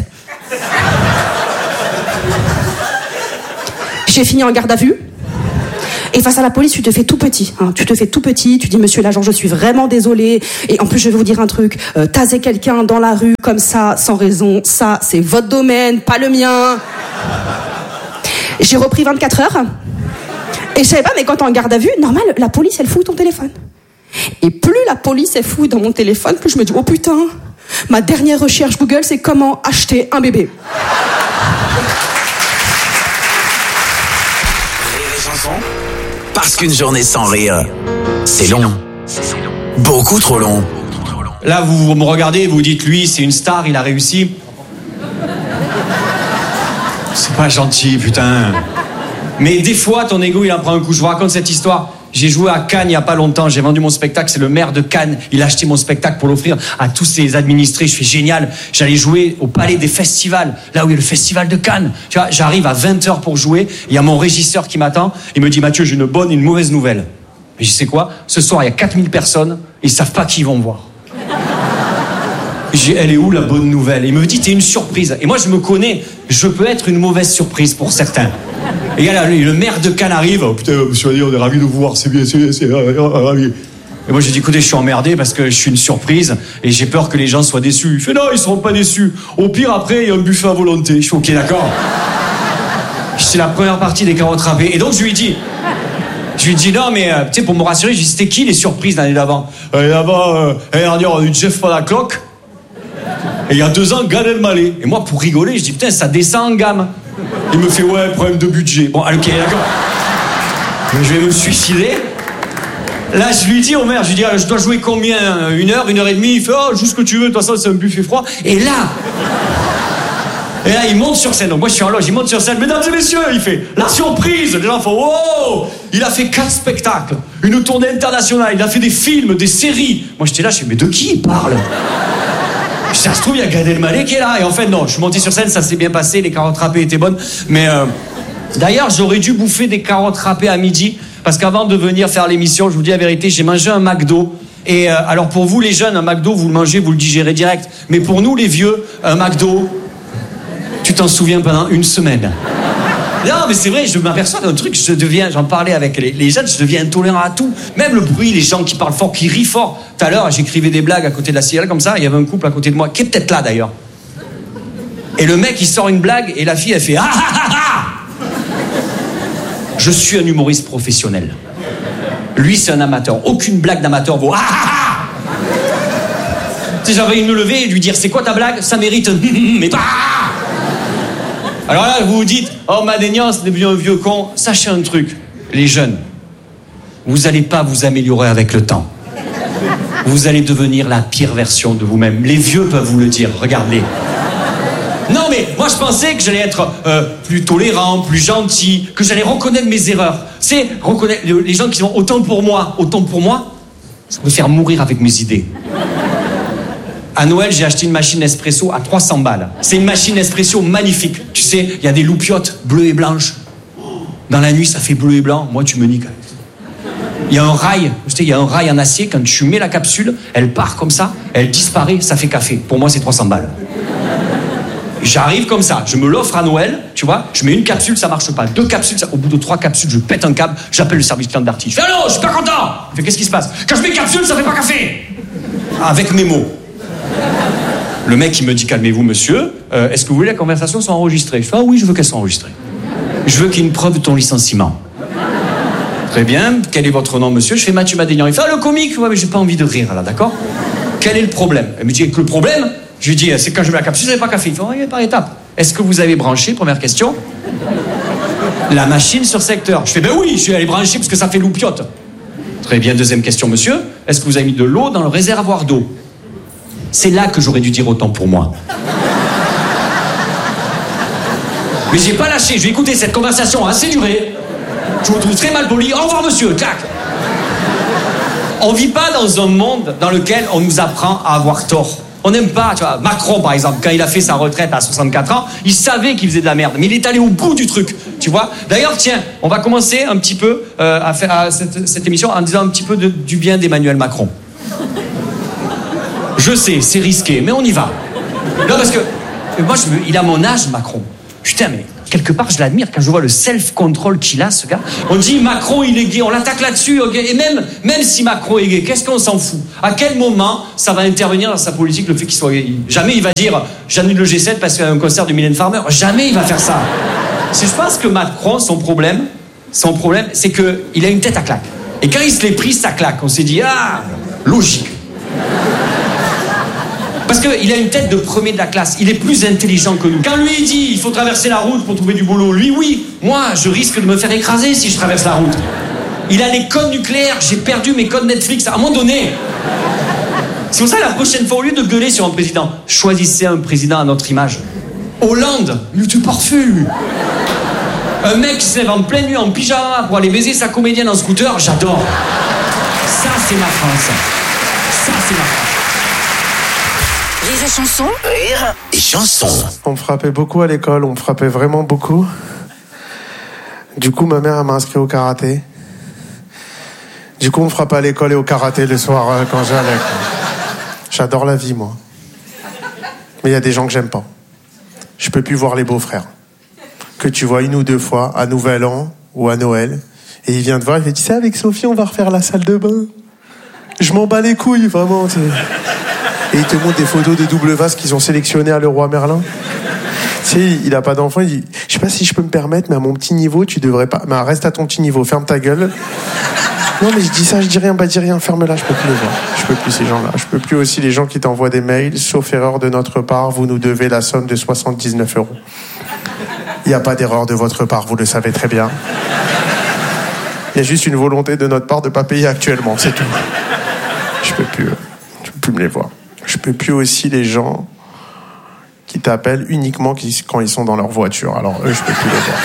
J'ai fini en garde à vue. Et face à la police, tu te fais tout petit. Hein. Tu te fais tout petit, tu dis « Monsieur l'agent, je suis vraiment désolé. Et en plus, je vais vous dire un truc. Taser quelqu'un dans la rue comme ça, sans raison, ça, c'est votre domaine, pas le mien. » J'ai repris 24 heures. Et je savais pas, mais quand t'es en garde à vue, normal, la police, elle fouille ton téléphone. Et plus la police, elle fouille dans mon téléphone, plus je me dis « Oh putain, ma dernière recherche Google, c'est comment acheter un bébé. » Parce qu'une journée sans rire, c'est long. Beaucoup trop long. Là, vous me regardez, vous dites, lui, c'est une star, il a réussi. C'est pas gentil, putain. Mais des fois, ton ego, il en prend un coup. Je vous raconte cette histoire. J'ai joué à Cannes il y a pas longtemps, j'ai vendu mon spectacle, c'est le maire de Cannes, il a acheté mon spectacle pour l'offrir à tous ses administrés, je fais génial, j'allais jouer au Palais des Festivals, là où il y a le festival de Cannes, tu vois, j'arrive à 20h pour jouer, il y a mon régisseur qui m'attend, il me dit Mathieu, j'ai une bonne et une mauvaise nouvelle. Mais je sais quoi, ce soir il y a 4000 personnes, ils savent pas qui ils vont voir. Elle est où la bonne nouvelle? Il me dit t'es une surprise, et moi je me connais, je peux être une mauvaise surprise pour certains. Et là, le maire de Cannes arrive. Oh putain, monsieur Ali, on est ravis de vous voir, c'est bien, c'est ravi. Et moi, j'ai dit, écoutez, je suis emmerdé parce que je suis une surprise et j'ai peur que les gens soient déçus. Il fait, non, ils seront pas déçus. Au pire, après, il y a un buffet à volonté. Je suis ok, d'accord. C'est la première partie des carottes râpées. Et donc, je lui dis, non, mais, tu sais, pour me rassurer, je lui dis, c'était qui les surprises l'année d'avant? Là-bas, l'année dernière, on a eu Jeff Panaclock. Et il y a 2 ans, Gad Elmaleh. Et moi, pour rigoler, je dis, putain, ça descend en gamme. Il me fait, ouais, problème de budget. Bon, ok, d'accord. Je vais me suicider. Là, je lui dis au maire, je lui dis, je dois jouer combien? 1 heure, 1h30? Il fait, oh, joue ce que tu veux, de toute façon, c'est un buffet froid. Et là, il monte sur scène. Donc moi, je suis en loge, il monte sur scène. Mesdames et messieurs, il fait, la surprise. Les gens font, wow! Il a fait 4 spectacles, une tournée internationale, il a fait des films, des séries. Moi, j'étais là, je fais, mais de qui il parle? Ça se trouve, il y a Gad Elmaleh qui est là. Et en fait, non, je suis monté sur scène, ça s'est bien passé, les carottes râpées étaient bonnes. Mais d'ailleurs, j'aurais dû bouffer des carottes râpées à midi. Parce qu'avant de venir faire l'émission, je vous dis la vérité, j'ai mangé un McDo. Et alors pour vous, les jeunes, un McDo, vous le mangez, vous le digérez direct. Mais pour nous, les vieux, un McDo, tu t'en souviens pendant 1 semaine. Non, mais c'est vrai, je m'aperçois d'un truc, j'en parlais avec les jeunes, je deviens intolérant à tout. Même le bruit, les gens qui parlent fort, qui rient fort. Tout à l'heure, j'écrivais des blagues à côté de la CL comme ça, il y avait un couple à côté de moi, qui est peut-être là d'ailleurs. Et le mec, il sort une blague, et la fille, elle fait ah ah ah ah. Je suis un humoriste professionnel. Lui, c'est un amateur. Aucune blague d'amateur vaut ah ah ah. Tu sais, j'avais envie de me lever et lui dire, c'est quoi ta blague? Ça mérite un mais pas. Alors là, vous vous dites, oh, ma déniance, c'est devenu un vieux con. Sachez un truc, les jeunes, vous n'allez pas vous améliorer avec le temps. Vous allez devenir la pire version de vous-même. Les vieux peuvent vous le dire, regardez. Non, mais moi, je pensais que j'allais être plus tolérant, plus gentil, que j'allais reconnaître mes erreurs. C'est reconnaître les gens qui sont autant pour moi, ça me faire mourir avec mes idées. À Noël, j'ai acheté une machine Nespresso à 300 balles. C'est une machine Nespresso magnifique. Tu sais, il y a des loupiottes bleues et blanches. Dans la nuit, ça fait bleu et blanc. Moi, tu me niques. Il y a un rail, tu sais, il y a un rail en acier. Quand tu mets la capsule, elle part comme ça, elle disparaît, ça fait café. Pour moi, c'est 300 balles. J'arrive comme ça, je me l'offre à Noël, tu vois, je mets une capsule, ça marche pas. 2 capsules, au bout de 3 capsules, je pète un câble, j'appelle le service client d'Arty. Je fais allô, je suis pas content. Il fait qu'est-ce qui se passe? Quand je mets capsule, ça fait pas café. Avec mes mots. Le mec, il me dit, calmez-vous, monsieur, est-ce que vous voulez que la conversation soit enregistrée? Je fais, ah oui, je veux qu'elle soit enregistrée. Je veux qu'il y ait une preuve de ton licenciement. Très bien, quel est votre nom, monsieur? Je fais Mathieu Madénian. Il fait, ah, le comique? Ouais, mais j'ai pas envie de rire, là, d'accord? Quel est le problème? Elle me dit, que le problème, je lui dis, c'est quand je mets la capsule, ça fait pas café. Il fait, oui, par étape. Est-ce que vous avez branché, première question, la machine sur secteur? Je fais, ben oui, je suis allé brancher parce que ça fait loupiote. Très bien, deuxième question, monsieur. Est-ce que vous avez mis de l'eau dans le réservoir d'eau? C'est là que j'aurais dû dire autant pour moi. Mais j'ai pas lâché, je vais écouter cette conversation assez durée. Je vous trouve très mal poli. Au revoir monsieur, clac. On vit pas dans un monde dans lequel on nous apprend à avoir tort. On n'aime pas, tu vois, Macron par exemple, quand il a fait sa retraite à 64 ans, il savait qu'il faisait de la merde, mais il est allé au bout du truc, tu vois. D'ailleurs, tiens, on va commencer un petit peu à faire cette émission en disant un petit peu du bien d'Emmanuel Macron. Je sais, c'est risqué, mais on y va. Non, parce que moi, il a mon âge, Macron. Putain, mais quelque part, je l'admire quand je vois le self-control qu'il a, ce gars. On dit Macron, il est gay, on l'attaque là-dessus, ok. Et même si Macron est gay, qu'est-ce qu'on s'en fout? À quel moment ça va intervenir dans sa politique le fait qu'il soit gay? Jamais il va dire j'annule le G7 parce qu'il y a un concert de Mylène Farmer. Jamais il va faire ça. Je pense que Macron, son problème, c'est qu'il a une tête à claque. Et quand il se l'est pris, ça claque. On s'est dit logique. Parce qu'il a une tête de premier de la classe. Il est plus intelligent que nous. Quand lui il dit il faut traverser la route pour trouver du boulot, lui oui. Moi je risque de me faire écraser si je traverse la route. Il a les codes nucléaires. J'ai perdu mes codes Netflix à un moment donné. C'est pour ça la prochaine fois, au lieu de gueuler sur un président, choisissez un président à notre image. Hollande, il était parfait lui. Un mec qui se lève en pleine nuit en pyjama pour aller baiser sa comédienne en scooter, j'adore. Ça c'est ma France. Ça c'est ma France. Rire et chanson. Rire et chanson. On me frappait beaucoup à l'école, on me frappait vraiment beaucoup. Du coup, ma mère m'a inscrit au karaté. Du coup, on me frappait à l'école et au karaté le soir quand j'allais. J'adore la vie, moi. Mais il y a des gens que j'aime pas. Je peux plus voir les beaux-frères. Que tu vois 1 ou 2 fois, à Nouvel An ou à Noël. Et il vient te voir, il fait, tu sais, avec Sophie, on va refaire la salle de bain. Je m'en bats les couilles, vraiment, tu sais. Et il te montre des photos de double vase qu'ils ont sélectionnées à Leroy Merlin. Tu sais, il a pas d'enfant, il dit, je sais pas si je peux me permettre, mais à mon petit niveau, tu devrais pas. Mais reste à ton petit niveau, ferme ta gueule. Non, mais je dis ça, je dis rien, bah dis rien, ferme-la, je peux plus les voir. Je peux plus ces gens-là. Je peux plus aussi les gens qui t'envoient des mails, sauf erreur de notre part, vous nous devez la somme de 79 €. Il n'y a pas d'erreur de votre part, vous le savez très bien. Il y a juste une volonté de notre part de pas payer actuellement, c'est tout. Je peux plus me les voir. Je peux plus aussi les gens qui t'appellent uniquement quand ils sont dans leur voiture. Alors eux, je peux plus les voir.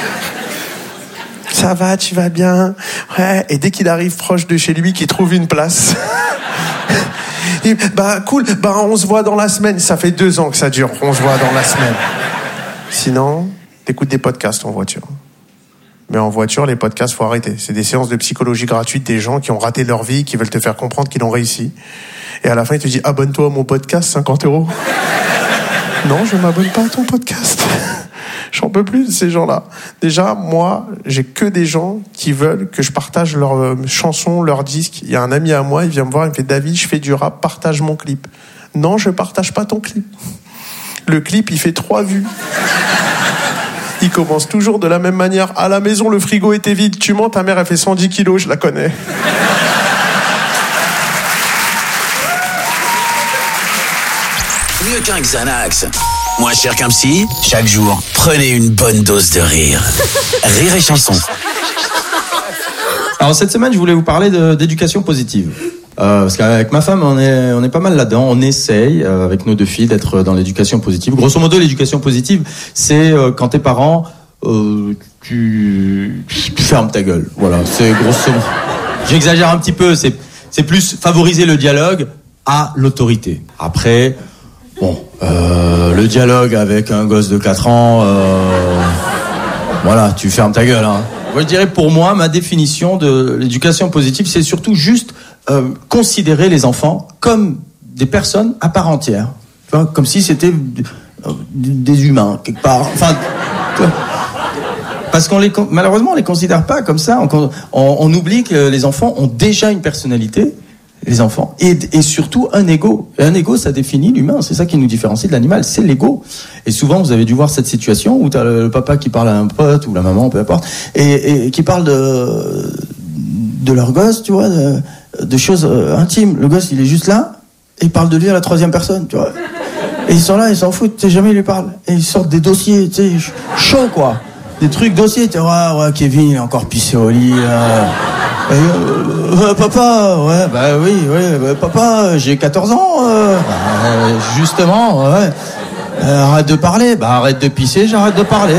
Ça va, tu vas bien? Ouais. Et dès qu'il arrive proche de chez lui, qu'il trouve une place. Et, bah cool, bah on se voit dans la semaine. Ça fait 2 ans que ça dure. On se voit dans la semaine. Sinon, t'écoutes des podcasts en voiture. Mais en voiture, les podcasts, faut arrêter. C'est des séances de psychologie gratuites des gens qui ont raté leur vie, qui veulent te faire comprendre qu'ils ont réussi. Et à la fin, il te dit, abonne-toi à mon podcast, 50 €. Non, je m'abonne pas à ton podcast. J'en peux plus de ces gens-là. Déjà, moi, j'ai que des gens qui veulent que je partage leurs chansons, leurs disques. Il y a un ami à moi, il vient me voir, il me fait, David, je fais du rap, partage mon clip. Non, je partage pas ton clip. Le clip, il fait 3 vues. Il commence toujours de la même manière. À la maison, le frigo était vide. Tu mens, ta mère, elle fait 110 kilos, je la connais. Mieux qu'un Xanax. Moins cher qu'un psy, chaque jour, prenez une bonne dose de rire. Rire et chanson. Alors cette semaine, je voulais vous parler d'éducation positive. Parce qu'avec ma femme, on est pas mal là-dedans. On essaye, avec nos 2 filles, d'être dans l'éducation positive. Grosso modo, l'éducation positive, c'est quand tes parents, tu fermes ta gueule. Voilà, c'est grosso modo. J'exagère un petit peu, c'est plus favoriser le dialogue à l'autorité. Après, bon, le dialogue avec un gosse de 4 ans, voilà, tu fermes ta gueule. Hein. Moi, je dirais, pour moi, ma définition de l'éducation positive, c'est surtout juste considérer les enfants comme des personnes à part entière. Tu vois, comme si c'était des humains, quelque part. Enfin, parce malheureusement, on les considère pas comme ça. On oublie que les enfants ont déjà une personnalité, les enfants, et surtout un ego. Et un ego, ça définit l'humain. C'est ça qui nous différencie de l'animal, c'est l'ego. Et souvent, vous avez dû voir cette situation où t'as le papa qui parle à un pote, ou la maman, peu importe, et qui parle de leur gosse, tu vois, de choses intimes. Le gosse, il est juste là, et il parle de lui à la 3e personne, tu vois. Et ils sont là, ils s'en foutent, tu sais, jamais ils lui parlent. Et ils sortent des dossiers, tu sais, chauds, quoi. Des trucs dossiers, tu vois, ouais, Kevin, il est encore pissé au lit, papa, ouais, bah oui, papa, j'ai 14 ans, Justement, ouais. Arrête de parler. Bah, arrête de pisser, j'arrête de parler.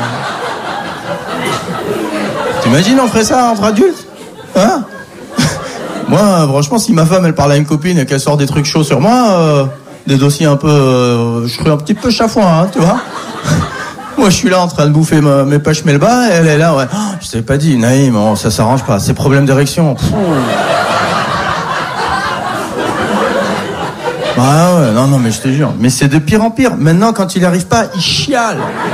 T'imagines, on ferait ça entre adultes? Hein? Moi, franchement, si ma femme, elle parle à une copine et qu'elle sort des trucs chauds sur moi, des dossiers un peu... je serais un petit peu chafouin, hein, tu vois? Moi, je suis là en train de bouffer mes pêches melba, et elle est là, ouais. Oh, je t'avais pas dit, Naïm, oh, ça s'arrange pas. C'est problème d'érection. Ah ouais, non, mais je te jure. Mais c'est de pire en pire. Maintenant, quand il arrive pas, il chiale.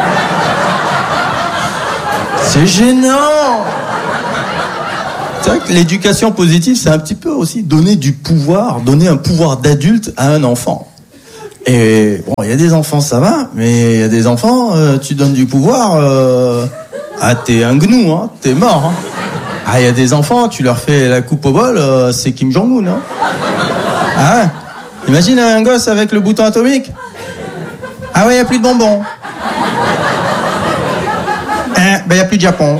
C'est gênant. C'est vrai que l'éducation positive, c'est un petit peu aussi donner du pouvoir, donner un pouvoir d'adulte à un enfant. Et bon, il y a des enfants, ça va, mais il y a des enfants, tu donnes du pouvoir, t'es un gnou, hein, t'es mort. Hein. Ah, il y a des enfants, tu leur fais la coupe au bol, c'est Kim Jong-un. Hein. Ah ouais. Imagine un gosse avec le bouton atomique. Ah ouais, il n'y a plus de bonbons. Il n'y a plus de Japon.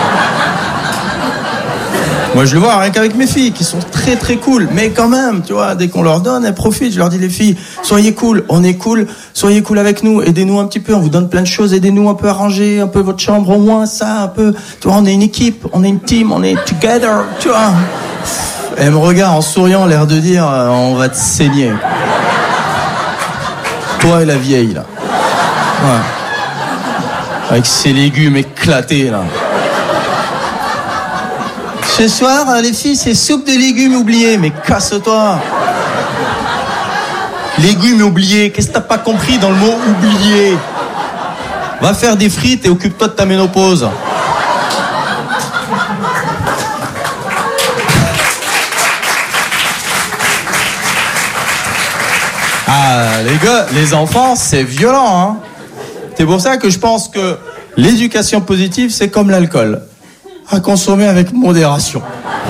Moi, je le vois rien qu'avec mes filles, qui sont très très cool. Mais quand même, tu vois, dès qu'on leur donne, elles profitent. Je leur dis, les filles, soyez cool, on est cool, soyez cool avec nous, aidez-nous un petit peu, on vous donne plein de choses, aidez-nous un peu à ranger un peu votre chambre, au moins ça, un peu. Tu vois, on est une équipe, on est une team, on est together, tu vois. Elle me regarde en souriant, l'air de dire, on va te saigner. Toi et la vieille, là. Ouais. Avec ses légumes éclatés, là. Ce soir, les filles, c'est soupe de légumes oubliés. Mais casse-toi. Légumes oubliés, qu'est-ce que t'as pas compris dans le mot oublié? Va faire des frites et occupe-toi de ta ménopause. Ah, les gars, les enfants, c'est violent, hein. C'est pour ça que je pense que l'éducation positive, c'est comme l'alcool. À consommer avec modération.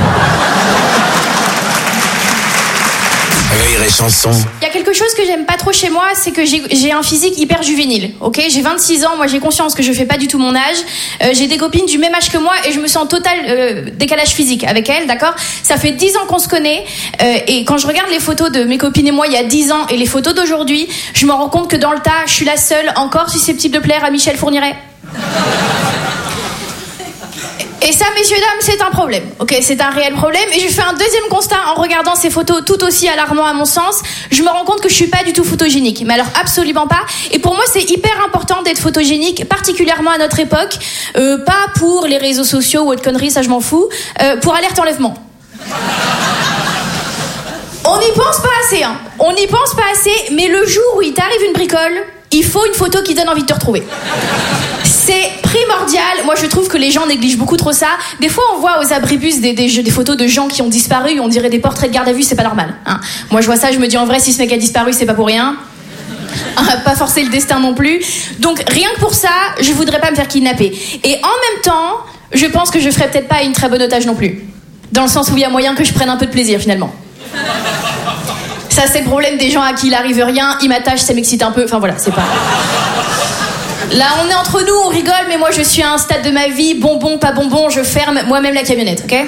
Rire et chanson. Il y a quelque chose que j'aime pas trop chez moi, c'est que j'ai un physique hyper juvénile, ok? J'ai 26 ans, moi j'ai conscience que je fais pas du tout mon âge. J'ai des copines du même âge que moi et je me sens en total décalage physique avec elles, d'accord? Ça fait 10 ans qu'on se connaît et quand je regarde les photos de mes copines et moi il y a 10 ans et les photos d'aujourd'hui, je me rends compte que dans le tas, je suis la seule encore susceptible de plaire à Michel Fourniret. Et ça, messieurs, dames, c'est un problème. Ok, c'est un réel problème. Et je fais un deuxième constat en regardant ces photos tout aussi alarmants à mon sens. Je me rends compte que je suis pas du tout photogénique. Mais alors, absolument pas. Et pour moi, c'est hyper important d'être photogénique, particulièrement à notre époque. Pas pour les réseaux sociaux ou autre conneries, ça je m'en fous. Pour alerte enlèvement. On n'y pense pas assez, hein. On n'y pense pas assez, mais le jour où il t'arrive une bricole, il faut une photo qui donne envie de te retrouver. C'est primordial. Moi, je trouve que les gens négligent beaucoup trop ça. Des fois, on voit aux abribus des photos de gens qui ont disparu. On dirait des portraits de garde à vue, c'est pas normal. Hein. Moi, je vois ça, je me dis en vrai, si ce mec a disparu, c'est pas pour rien. Pas forcer le destin non plus. Donc, rien que pour ça, je voudrais pas me faire kidnapper. Et en même temps, je pense que je ferais peut-être pas une très bonne otage non plus. Dans le sens où il y a moyen que je prenne un peu de plaisir, finalement. Ça, c'est le problème des gens à qui il arrive rien. Ils m'attachent, ça m'excite un peu. Enfin, voilà, c'est pas... Là, on est entre nous, on rigole, mais moi, je suis à un stade de ma vie, bonbon, pas bonbon, je ferme moi-même la camionnette, ok?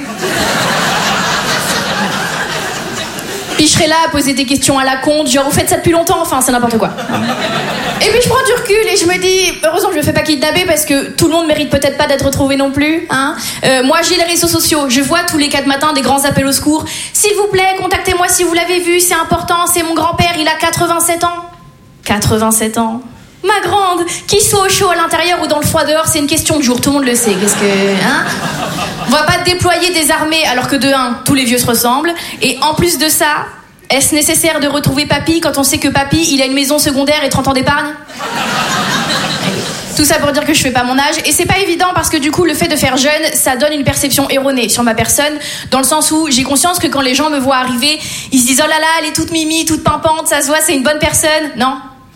Puis je serai là à poser des questions à la con, genre, vous faites ça depuis longtemps, enfin, c'est n'importe quoi. Et puis je prends du recul et je me dis, heureusement que je me fais pas kidnapper parce que tout le monde mérite peut-être pas d'être retrouvé non plus, hein. Moi, j'ai les réseaux sociaux, je vois tous les 4 matins des grands appels au secours. S'il vous plaît, contactez-moi si vous l'avez vu, c'est important, c'est mon grand-père, il a 87 ans. 87 ans. Ma grande, qu'il soit au chaud à l'intérieur ou dans le froid dehors, c'est une question de jour, tout le monde le sait. Qu'est-ce que... Hein? On va pas déployer des armées alors que de 1, tous les vieux se ressemblent. Et en plus de ça, est-ce nécessaire de retrouver papy quand on sait que papy, il a une maison secondaire et 30 ans d'épargne? Tout ça pour dire que je fais pas mon âge. Et c'est pas évident parce que du coup, le fait de faire jeune, ça donne une perception erronée sur ma personne. Dans le sens où j'ai conscience que quand les gens me voient arriver, ils se disent « Oh là là, elle est toute mimi, toute pimpante, ça se voit, c'est une bonne personne. » Non.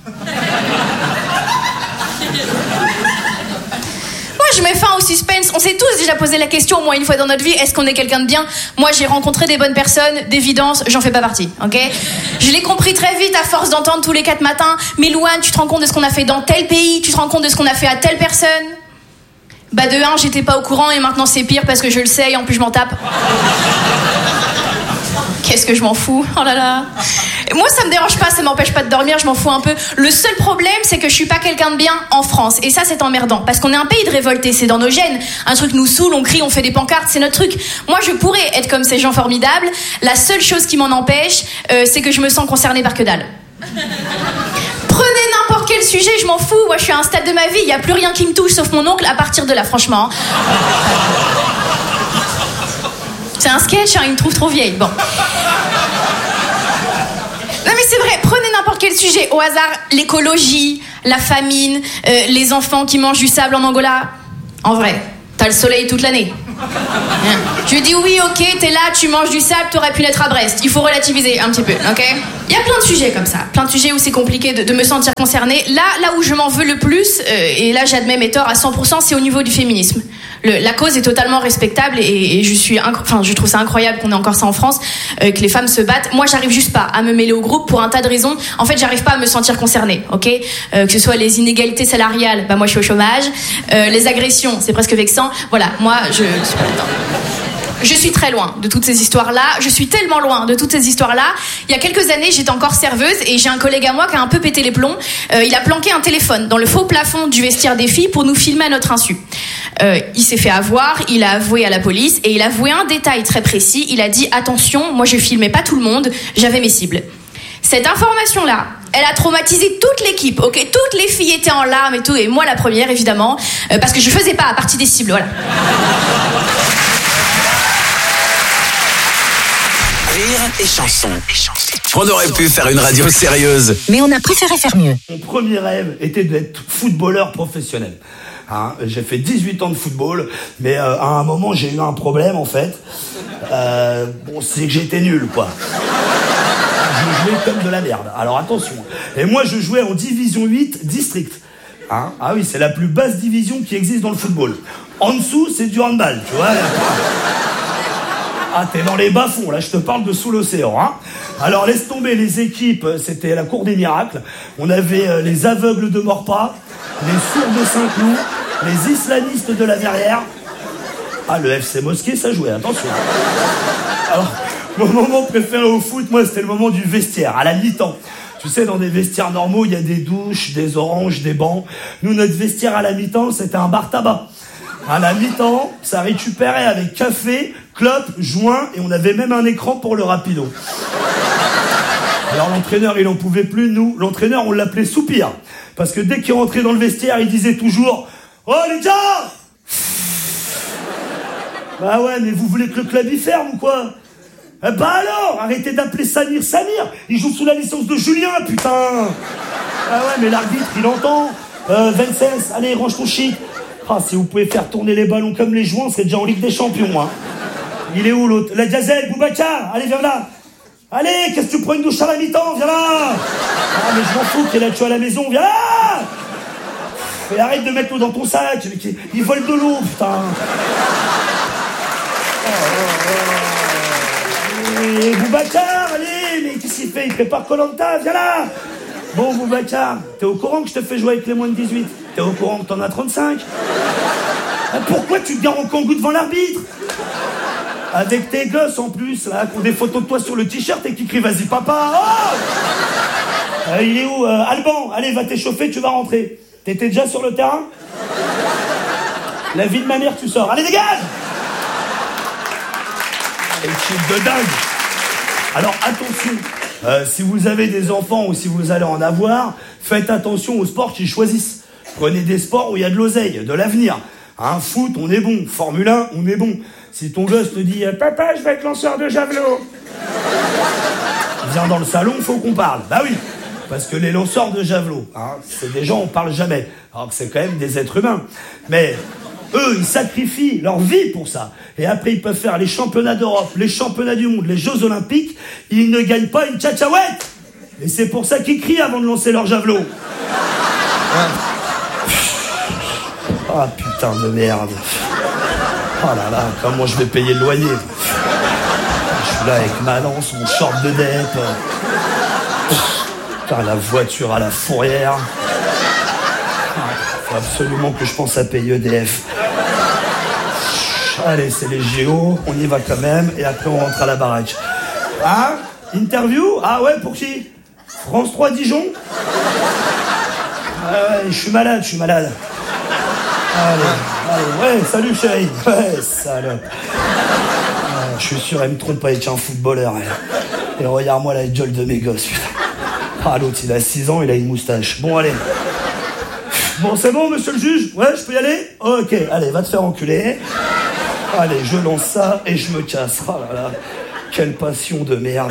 Moi, je mets fin au suspense. On s'est tous déjà posé la question au moins une fois dans notre vie, est-ce qu'on est quelqu'un de bien? Moi, j'ai rencontré des bonnes personnes, d'évidence, j'en fais pas partie, ok? Je l'ai compris très vite à force d'entendre tous les 4 matins. Mais Louane, tu te rends compte de ce qu'on a fait dans tel pays? Tu te rends compte de ce qu'on a fait à telle personne? Bah de 1, j'étais pas au courant et maintenant c'est pire parce que je le sais et en plus je m'en tape. Qu'est-ce que je m'en fous. Oh là là. Et moi, ça me dérange pas, ça m'empêche pas de dormir, je m'en fous un peu. Le seul problème, c'est que je suis pas quelqu'un de bien en France. Et ça, c'est emmerdant. Parce qu'on est un pays de révoltés, c'est dans nos gènes. Un truc nous saoule, on crie, on fait des pancartes, c'est notre truc. Moi, je pourrais être comme ces gens formidables. La seule chose qui m'en empêche, c'est que je me sens concernée par que dalle. Prenez n'importe quel sujet, je m'en fous. Moi, je suis à un stade de ma vie, il y a plus rien qui me touche sauf mon oncle à partir de là, franchement. C'est un sketch, hein, il me trouve trop vieille. Bon. Non mais c'est vrai, prenez n'importe quel sujet au hasard, l'écologie, la famine, les enfants qui mangent du sable en Angola. En vrai, t'as le soleil toute l'année. Je dis oui, ok, t'es là, tu manges du sable, t'aurais pu l'être à Brest. Il faut relativiser un petit peu, ok? Il y a plein de sujets comme ça, plein de sujets où c'est compliqué de me sentir concernée. Là où je m'en veux le plus, et là j'admets mes torts à 100%, c'est au niveau du féminisme. La cause est totalement respectable et je trouve ça incroyable qu'on ait encore ça en France, que les femmes se battent. Moi, j'arrive juste pas à me mêler au groupe pour un tas de raisons. En fait, j'arrive pas à me sentir concernée, ok? Que ce soit les inégalités salariales, bah moi je suis au chômage. Les agressions, c'est presque vexant. Voilà, moi je suis pas dedans. Je suis très loin de toutes ces histoires-là. Je suis tellement loin de toutes ces histoires-là. Il y a quelques années, j'étais encore serveuse et j'ai un collègue à moi qui a un peu pété les plombs. Il a planqué un téléphone dans le faux plafond du vestiaire des filles pour nous filmer à notre insu. Il s'est fait avoir, il a avoué à la police et il a avoué un détail très précis. Il a dit « Attention, moi je filmais pas tout le monde, j'avais mes cibles ». Cette information-là, elle a traumatisé toute l'équipe, ok? Toutes les filles étaient en larmes et tout, et moi la première évidemment, parce que je faisais pas partie des cibles, voilà. Rire et chanson. On aurait pu faire une radio sérieuse, mais on a préféré faire mieux. Mon premier rêve était d'être footballeur professionnel. Hein, j'ai fait 18 ans de football, mais à un moment j'ai eu un problème en fait. C'est que j'étais nul, quoi. Je jouais comme de la merde. Alors attention. Et moi je jouais en division 8 district. Hein, ah oui, c'est la plus basse division qui existe dans le football. En dessous, c'est du handball, tu vois. Ah, t'es dans les bas-fonds, là, je te parle de sous l'océan, hein. Alors, laisse tomber les équipes, c'était la cour des miracles. On avait les aveugles de Morpas, les sourds de Saint-Cloud, les islamistes de la Verrière. Ah, le FC Mosquée, ça jouait, attention. Alors, mon moment préféré au foot, moi, c'était le moment du vestiaire, à la mi-temps. Tu sais, dans des vestiaires normaux, il y a des douches, des oranges, des bancs. Nous, notre vestiaire à la mi-temps, c'était un bar tabac. À la mi-temps, ça récupérait avec café, clope, joint, et on avait même un écran pour le rapido. Alors l'entraîneur, il en pouvait plus, nous. L'entraîneur, on l'appelait Soupir. Parce que dès qu'il rentrait dans le vestiaire, il disait toujours « Oh les gars !» Bah ouais, mais vous voulez que le club y ferme ou quoi? Bah alors, arrêtez d'appeler Samir Samir. Il joue sous la licence de Julien, putain. Ah ouais, mais l'arbitre, il entend. Vincennes, allez, range ton shit. Ah, si vous pouvez faire tourner les ballons comme les jouants, c'est déjà en Ligue des Champions, hein. Il est où l'autre? La Gazelle, Boubacar, allez, viens là. Allez, qu'est-ce que tu prends une douche à la mi-temps? Viens là. Ah, mais je m'en fous qu'il a tué à la maison, viens là. Et arrête de mettre l'eau dans ton sac, il vole de l'eau, putain. Et Boubacar, allez, mais qu'est-ce qu'il fait? Il prépare Koh-Lanta, viens là. Bon, Boubacar, t'es au courant que je te fais jouer avec les moins de 18? T'es au courant que t'en as 35? Pourquoi tu te gares en kangou devant l'arbitre? Avec tes gosses en plus, là, qui ont des photos de toi sur le t-shirt et qui crient vas-y papa. Oh, il est où Alban, allez, va t'échauffer, tu vas rentrer. T'étais déjà sur le terrain? La vie de ma mère, tu sors. Allez, dégage. Équipe de dingue. Alors attention, si vous avez des enfants ou si vous allez en avoir, faites attention aux sports qu'ils choisissent. Prenez des sports où il y a de l'oseille, de l'avenir. Hein, foot, on est bon. Formule 1, on est bon. Si ton gosse te dit « Papa, je vais être lanceur de javelot », viens dans le salon, faut qu'on parle. Bah oui, parce que les lanceurs de javelot, hein, c'est des gens, on parle jamais. Alors que c'est quand même des êtres humains. Mais eux, ils sacrifient leur vie pour ça. Et après, ils peuvent faire les championnats d'Europe, les championnats du monde, les Jeux Olympiques. Ils ne gagnent pas une tchatchaouette. Et c'est pour ça qu'ils crient avant de lancer leur javelot. Ah, putain de merde. Oh là là, comment je vais payer le loyer? Je suis là avec ma lance, mon short de dep. Putain, la voiture à la fourrière. Faut absolument que je pense à payer EDF. Allez, c'est les JO, on y va quand même, et après on rentre à la baraque. Ah, interview? Ah ouais, pour qui? France 3 Dijon? Ouais, je suis malade. Allez, ouais, salut chérie. Ouais, salope. Je suis sûr, elle me trompe avec un footballeur. Elle. Et regarde-moi la gueule de mes gosses, putain. Ah, l'autre, il a 6 ans, il a une moustache. Bon, allez. Bon, c'est bon, monsieur le juge? Ouais, je peux y aller? Ok, allez, va te faire enculer. Allez, je lance ça et je me casse. Oh là là, quelle passion de merde.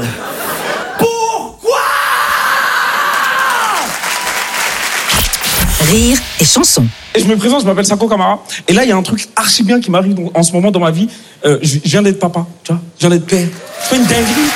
Rire et chanson. Et je me présente, je m'appelle Sako Kamara. Et là, il y a un truc archi bien qui m'arrive en ce moment dans ma vie. Je viens d'être papa, tu vois. Je viens d'être père. C'est pas une dinguerie.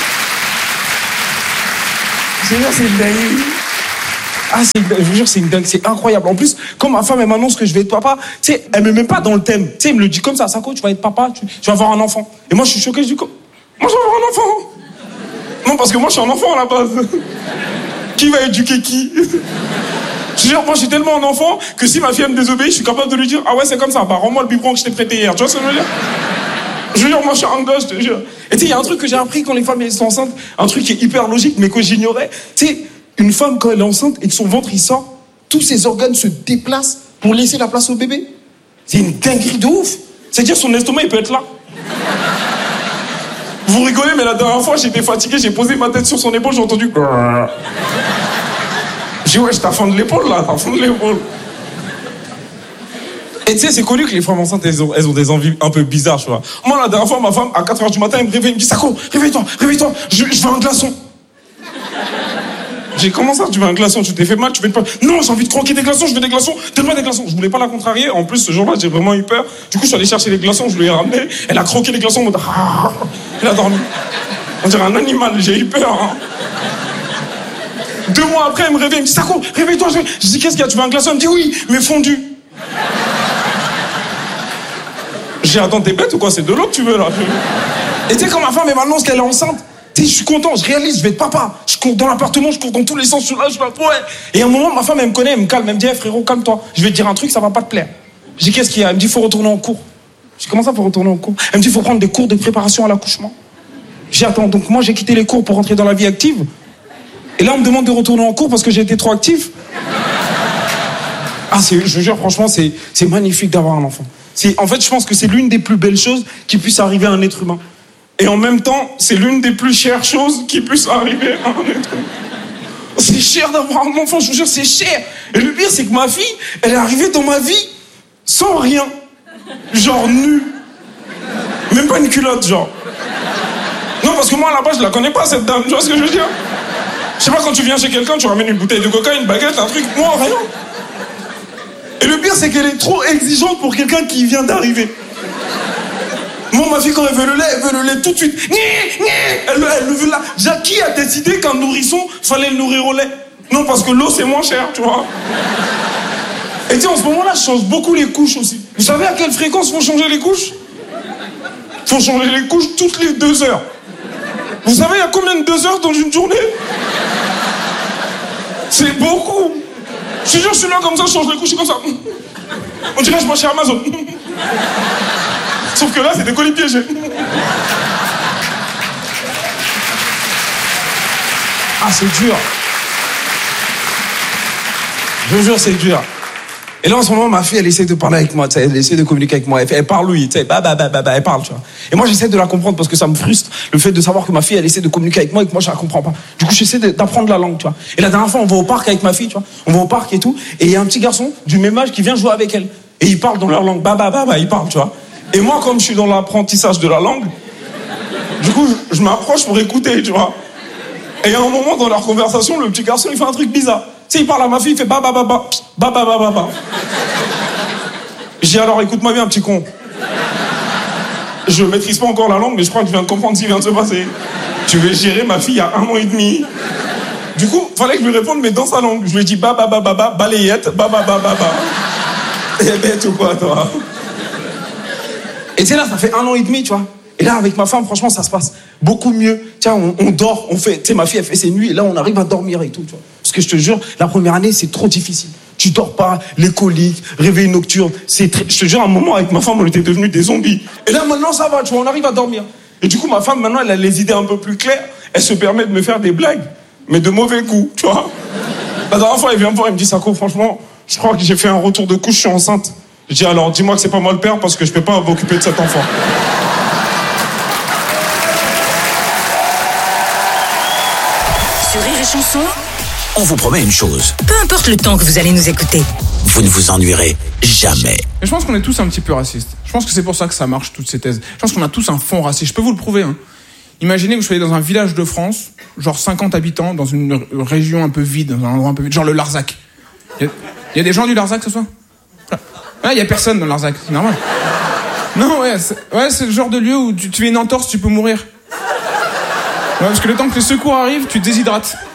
Je veux dire, c'est une dinguerie. Je vous jure, c'est une dingue, c'est incroyable. En plus, quand ma femme, elle m'annonce que je vais être papa, tu sais, elle me met pas dans le thème. Tu sais, elle me le dit comme ça, Sako, tu vas être papa, tu vas avoir un enfant. Et moi, je suis choqué, je dis, moi, je vais avoir un enfant. Non, parce que moi, je suis un enfant à la base. Qui va éduquer qui? Je veux dire, moi, je suis tellement un enfant que si ma fille me désobéit, je suis capable de lui dire, ah ouais, c'est comme ça, bah, rends-moi le biberon que je t'ai prêté hier. Tu vois ce que je veux dire? Je veux dire, moi, je suis un gosse, je te jure. Et tu sais, il y a un truc que j'ai appris quand les femmes elles sont enceintes, un truc qui est hyper logique, mais que j'ignorais. Tu sais, une femme, quand elle est enceinte et que son ventre, il sort, tous ses organes se déplacent pour laisser la place au bébé. C'est une dinguerie de ouf. C'est-à-dire, son estomac, il peut être là. Vous rigolez, mais la dernière fois, j'étais fatigué, j'ai posé ma tête sur son épaule, j'ai entendu... J'ai dit, ouais, je t'affonde l'épaule, là, t'affonde l'épaule. Et tu sais, c'est connu que les femmes enceintes, elles ont des envies un peu bizarres, tu vois. Moi, la dernière fois, ma femme, à 4h du matin, elle me réveille, elle me dit, Sako, réveille-toi, je veux un glaçon. J'ai comment ça, tu veux un glaçon, tu t'es fait mal, tu veux pas... Non, j'ai envie de croquer des glaçons, je veux des glaçons, donne-moi des glaçons. Je voulais pas la contrarier, en plus, ce jour-là, j'ai vraiment eu peur. Du coup, je suis allé chercher les glaçons, je lui ai ramené, elle a croqué les glaçons, en mode... Elle a dormi. On dirait un animal, j'ai eu peur, hein. 2 mois après, elle me réveille, elle me dit, Sako, réveille-toi. Je dis, qu'est-ce qu'il y a, tu veux un glaçon? Elle me dit, oui, mais fondu. J'ai attends, t'es bête ou quoi? C'est de l'eau que tu veux, là. Et tu sais, quand ma femme, elle m'annonce qu'elle est enceinte, tu sais, je suis content, je réalise, je vais être papa. Je cours dans l'appartement, je cours dans tous les sens, je suis là, ouais. Et à un moment, ma femme, elle me connaît, elle me calme, elle me dit, hey, frérot, calme-toi. Je vais te dire un truc, ça va pas te plaire. Je dis, qu'est-ce qu'il y a? Elle me dit, faut retourner en cours. Je dis, comment ça, faut retourner en cours? Elle me dit, faut prendre des cours de préparation à l'accouchement. J'ai attends, donc moi, j'ai quitté les cours pour rentrer dans la vie active. Et là, on me demande de retourner en cours parce que j'ai été trop actif. Ah, je vous jure, franchement, c'est magnifique d'avoir un enfant. En fait, je pense que c'est l'une des plus belles choses qui puisse arriver à un être humain. Et en même temps, c'est l'une des plus chères choses qui puisse arriver à un être humain. C'est cher d'avoir un enfant, je vous jure, c'est cher. Et le pire, c'est que ma fille, elle est arrivée dans ma vie sans rien. Genre nue. Même pas une culotte, genre. Non, parce que moi, à la base, je la connais pas, cette dame. Tu vois ce que je veux dire? Je sais pas, quand tu viens chez quelqu'un, tu ramènes une bouteille de coca, une baguette, un truc, moi, rien. Et le pire, c'est qu'elle est trop exigeante pour quelqu'un qui vient d'arriver. Moi, ma fille, quand elle veut le lait tout de suite. Elle le veut là. Déjà, qui a décidé qu'un nourrisson, fallait le nourrir au lait? Non, parce que l'eau, c'est moins cher, tu vois. Et tu sais, en ce moment-là, je change beaucoup les couches aussi. Vous savez à quelle fréquence faut changer les couches? Faut changer les couches toutes les 2 heures. Vous savez, il y a combien de 2 heures dans une journée? C'est beaucoup. Je te jure, je suis là comme ça, je change les couches, je suis comme ça. On dirait que je mange chez Amazon. Sauf que là, c'est des colis piégés. Ah, c'est dur. Je vous jure, c'est dur. Et là, en ce moment, ma fille, elle essaie de parler avec moi, elle essaie de communiquer avec moi. Elle parle lui, tu sais, elle parle, tu vois. Et moi, j'essaie de la comprendre parce que ça me frustre, le fait de savoir que ma fille, elle essaie de communiquer avec moi et que moi, je la comprends pas. Du coup, j'essaie d'apprendre la langue, tu vois. Et la dernière fois, on va au parc avec ma fille, tu vois. On va au parc et tout, et il y a un petit garçon du même âge qui vient jouer avec elle. Et il parle dans leur langue, il parle, tu vois. Et moi, comme je suis dans l'apprentissage de la langue, du coup, je m'approche pour écouter, tu vois. Et à un moment, dans leur conversation, le petit garçon, il fait un truc bizarre. Tu sais, il parle à ma fille, il fait ba. Je dis alors, écoute-moi bien, petit con. Je maîtrise pas encore la langue, mais je crois que je viens de comprendre ce qui vient de se passer. Tu veux gérer ma fille il y a 1 an et demi. Du coup, fallait que je lui réponde, mais dans sa langue. Je lui ai dit ba, balayette, ba. T'es bête ou quoi, toi? Et tu sais, là, ça fait 1 an et demi, tu vois. Et là, avec ma femme, franchement, ça se passe beaucoup mieux. Tiens, on dort, on fait... Tu sais, ma fille, elle fait ses nuits, et là, on arrive à dormir et tout, tu vois. Parce que je te jure, la première année, c'est trop difficile. Tu dors pas, les coliques, réveil nocturne, Je te jure, à un moment, avec ma femme, on était devenus des zombies. Et là, maintenant, ça va, tu vois, on arrive à dormir. Et du coup, ma femme, maintenant, elle a les idées un peu plus claires. Elle se permet de me faire des blagues, mais de mauvais goût, tu vois. La dernière fois, elle vient me voir, elle me dit, Sako, franchement, je crois que j'ai fait un retour de couche, je suis enceinte. Je dis, alors, dis-moi que c'est pas moi le père, parce que je peux pas m'occuper de cet enfant. Sur Rire et Chanson, on vous promet une chose. Peu importe le temps que vous allez nous écouter. Vous ne vous ennuierez jamais. Mais je pense qu'on est tous un petit peu racistes. Je pense que c'est pour ça que ça marche, toutes ces thèses. Je pense qu'on a tous un fond raciste. Je peux vous le prouver. Hein. Imaginez que vous soyez dans un village de France, genre 50 habitants, dans une région un peu vide, dans un endroit un peu vide, genre le Larzac. Il y a des gens du Larzac ce soir? Ah, il y a personne dans le Larzac, c'est normal. Non, c'est le genre de lieu où tu fais une entorse, tu peux mourir. Ouais, parce que le temps que les secours arrivent, tu te déshydrates.